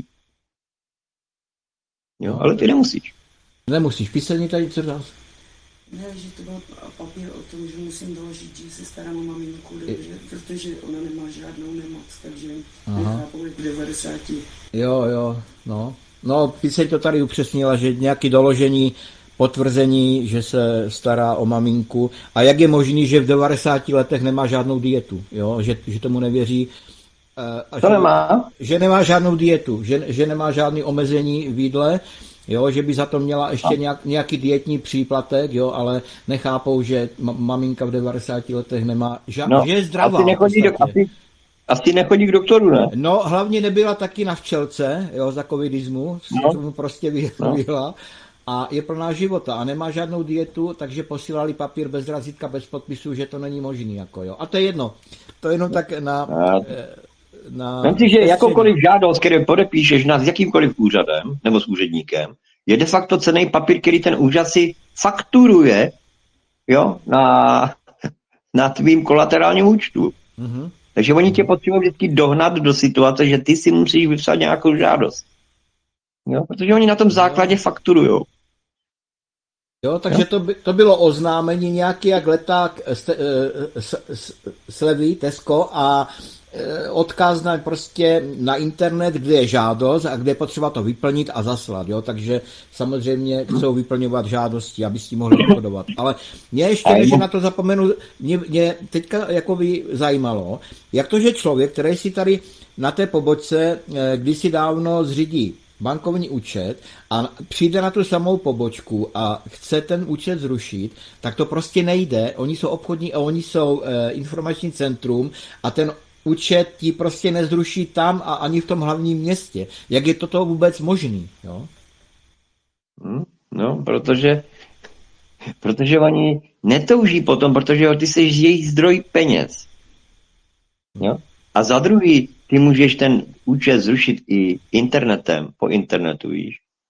Jo, ale ty nemusíš. Nemusíš. Písemně tady co dál? Ne, že to byl papír o tom, že musím doložit, že se starám o maminku, protože ona nemá žádnou nemoc, takže nechápu, jak 90. Jo, no, Píseň to tady upřesnila, že nějaké doložení, potvrzení, že se stará o maminku a jak je možný, že v 90 letech nemá žádnou dietu, jo, že tomu nevěří. To nemá? Že nemá žádnou dietu, že nemá žádný omezení v jídle, jo, že by za to měla ještě nějaký dietní příplatek, jo, ale nechápou, že maminka v 90 letech nemá žádný, že je zdravá. Asi nechodí k doktoru, ne? No, hlavně nebyla taky na včelce, jo, za covidismu, mu prostě vyhla a je plná života a nemá žádnou dietu, takže posílali papír bez razítka, bez podpisu, že to není možný, jako jo. A to je jedno. To je jenom tak Myslím si, že jakoukoliv žádost, který podepíšeš s jakýmkoliv úřadem nebo s úředníkem, je de facto cenný papír, který ten úřad si fakturuje, jo, na tvým kolaterálním účtu. Takže oni tě potřebují vždycky dohnat do situace, že ty si musíš vypsat nějakou žádost. Jo? Protože oni na tom základě fakturujou. Jo, takže to bylo oznámení nějaký jak leták slevy Tesco a odkaz na internet, kde je žádost a kde je potřeba to vyplnit a zaslat. Jo? Takže samozřejmě chcou vyplňovat žádosti, aby s tím mohli obchodovat. Ale mě ještě, než na to zapomenu, mě teďka jakoby zajímalo, jak to, že člověk, který si tady na té pobočce kdysi dávno zřídí bankovní účet a přijde na tu samou pobočku a chce ten účet zrušit, tak to prostě nejde. Oni jsou obchodní a oni jsou informační centrum a ten účet ti prostě nezruší tam a ani v tom hlavním městě. Jak je toto vůbec možný? Jo? No, protože oni netouží potom, protože ty jsi jejich zdroj peněz. Jo? A za druhý, ty můžeš ten účet zrušit i internetem, po internetu, víš.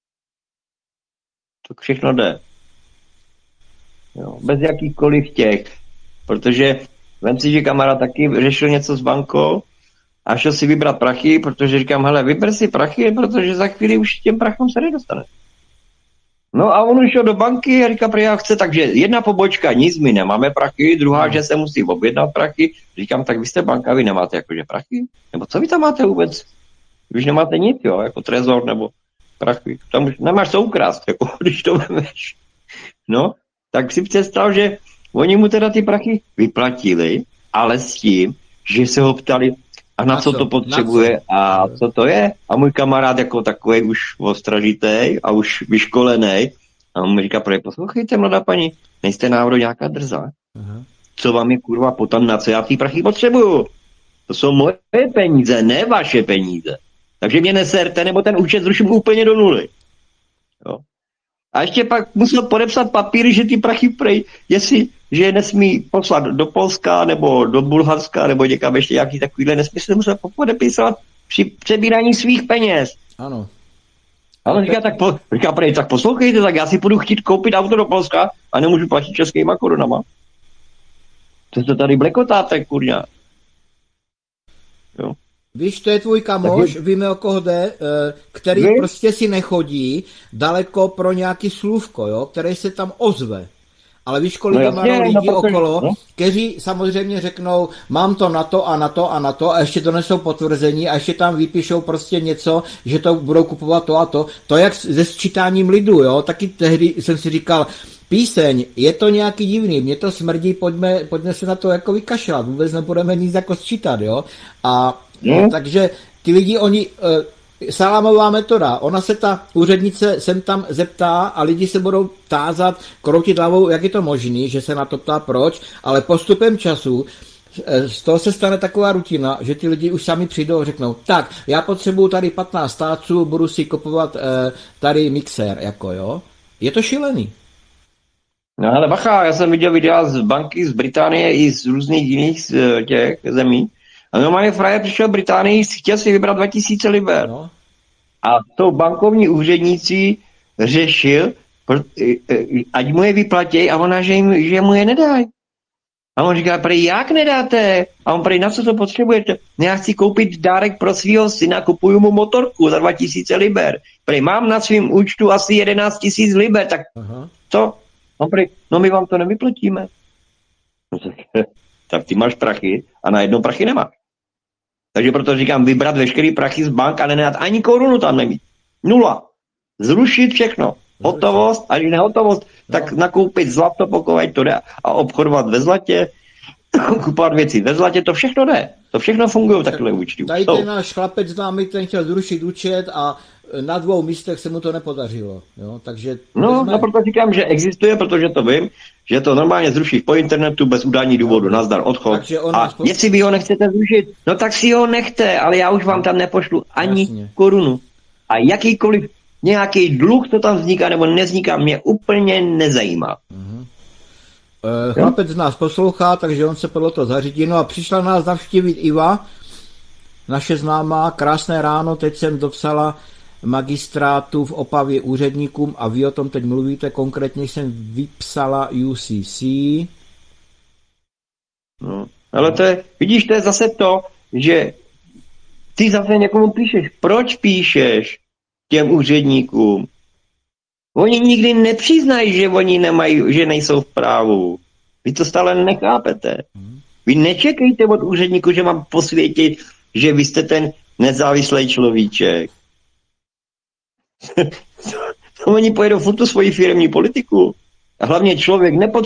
To všechno jde. Jo? Bez jakýchkoliv těch. Protože vem si, že kamarád taky řešil něco s bankou a šel si vybrat prachy, protože říkám, hele, vyber si prachy, protože za chvíli už těm prachům se nedostane. No a on šel do banky a říká, já chce, takže jedna pobočka, nic, my nemáme prachy, druhá, že se musí objednat prachy. Říkám, tak vy jste banka, vy nemáte jakože prachy? Nebo co vy tam máte vůbec? Vy už nemáte nic, jo, jako trezor nebo prachy. Tam už nemáš co ukrást, jako když to vemeš. No, tak si představ, že oni mu teda ty prachy vyplatili, ale s tím, že se ho ptali, a na co to potřebuje a co to je. A můj kamarád jako takový už ostražitej a už vyškolený. A on mi říká, poslouchejte, mladá paní, nejste náhodou nějaká drzá? Co vám je kurva potom, na co já ty prachy potřebuju? To jsou moje peníze, ne vaše peníze. Takže mě neserte, nebo ten účet zruším úplně do nuly. Jo. A ještě pak musel podepsat papír, že ty prachy prej, že je nesmí poslat do Polska, nebo do Bulharska, nebo někam ještě nějaký takovýhle nesmysl musel podepisovat při přebírání svých peněz. Ano. A on říká, tak poslouchejte, tak já si půjdu chtít koupit auto do Polska a nemůžu platit českýma korunama. To se tady blekotáte, kurňa. Jo. Víš, to je tvůj kamoš, víme, o koho jde, který prostě si nechodí daleko pro nějaký slůvko, jo, který se tam ozve. Ale víš, kolik má lidí okolo, kteří samozřejmě řeknou, mám to na to a na to a na to a ještě donesou potvrzení a ještě tam vypíšou prostě něco, že to budou kupovat to a to. To jak se sčítáním lidu, jo, taky tehdy jsem si říkal, píseň, je to nějaký divný, mě to smrdí, pojďme se na to jako vykašlat, vůbec nebudeme nic jako sčítat, jo. A takže ty lidi, oni, salámová metoda, ona se ta úřednice sem tam zeptá a lidi se budou tázat, kroutit hlavou, jak je to možný, že se na to ptá proč, ale postupem času z toho se stane taková rutina, že ty lidi už sami přijdou a řeknou, tak, já potřebuju tady 15 stáců, budu si kupovat tady mixér, jako jo. Je to šílený. No ale bacha, já jsem viděl videa z banky z Británie i z různých jiných těch zemí. A normálně frajer přišel v Británii, chtěl si vybrat 2000 liber. No. A to bankovní úředníci řešil, ať mu je vyplatí, a ona, že mu je nedají. A on říká, prej, jak nedáte? A on prej, na co to potřebujete? Já chci koupit dárek pro svého syna, kupuju mu motorku za 2000 liber. Prej, mám na svém účtu asi 11 000 liber, tak co? On prej, no my vám to nevyplatíme. Tak ty máš prachy a najednou prachy nemáš. Takže proto říkám, vybrat veškerý prachy z bank a nenat ani korunu tam nemít. Nula. Zrušit všechno. Hotovost a když nehotovost, tak nakoupit zlato, pokud to jde, a obchodovat ve zlatě, kupovat věci ve zlatě, to všechno jde. To všechno funguje takhle účty. Tady ten náš chlapec známý, ten chtěl zrušit účet a na 2 místech se mu to nepodařilo. Jo? Takže no proto říkám, že existuje, protože to vím, že to normálně zruší po internetu bez udání důvodu, nazdar, odchod. A jestli vy ho nechcete zrušit, no tak si ho nechte, ale já už vám tam nepošlu ani korunu. A jakýkoliv nějaký dluh, co tam vzniká nebo nevzniká, mě úplně nezajímá. Chlapec nás poslouchá, takže on se podle toho zařídí. No a přišla nás navštívit Iva, naše známá, krásné ráno, teď jsem dopsala magistrátu v Opavě úředníkům a vy o tom teď mluvíte, konkrétně jsem vypsala UCC. No, Ale to je, vidíš, to je zase to, že ty zase někomu píšeš. Proč píšeš těm úředníkům? Oni nikdy nepřiznají, že oni nemají, že nejsou v právu. Vy to stále nechápete. Vy nečekejte od úředníků, že vám posvětí, že vy jste ten nezávislý človíček. Oni pojedou furt tu svoji firemní politiku. A hlavně člověk nepotřebuje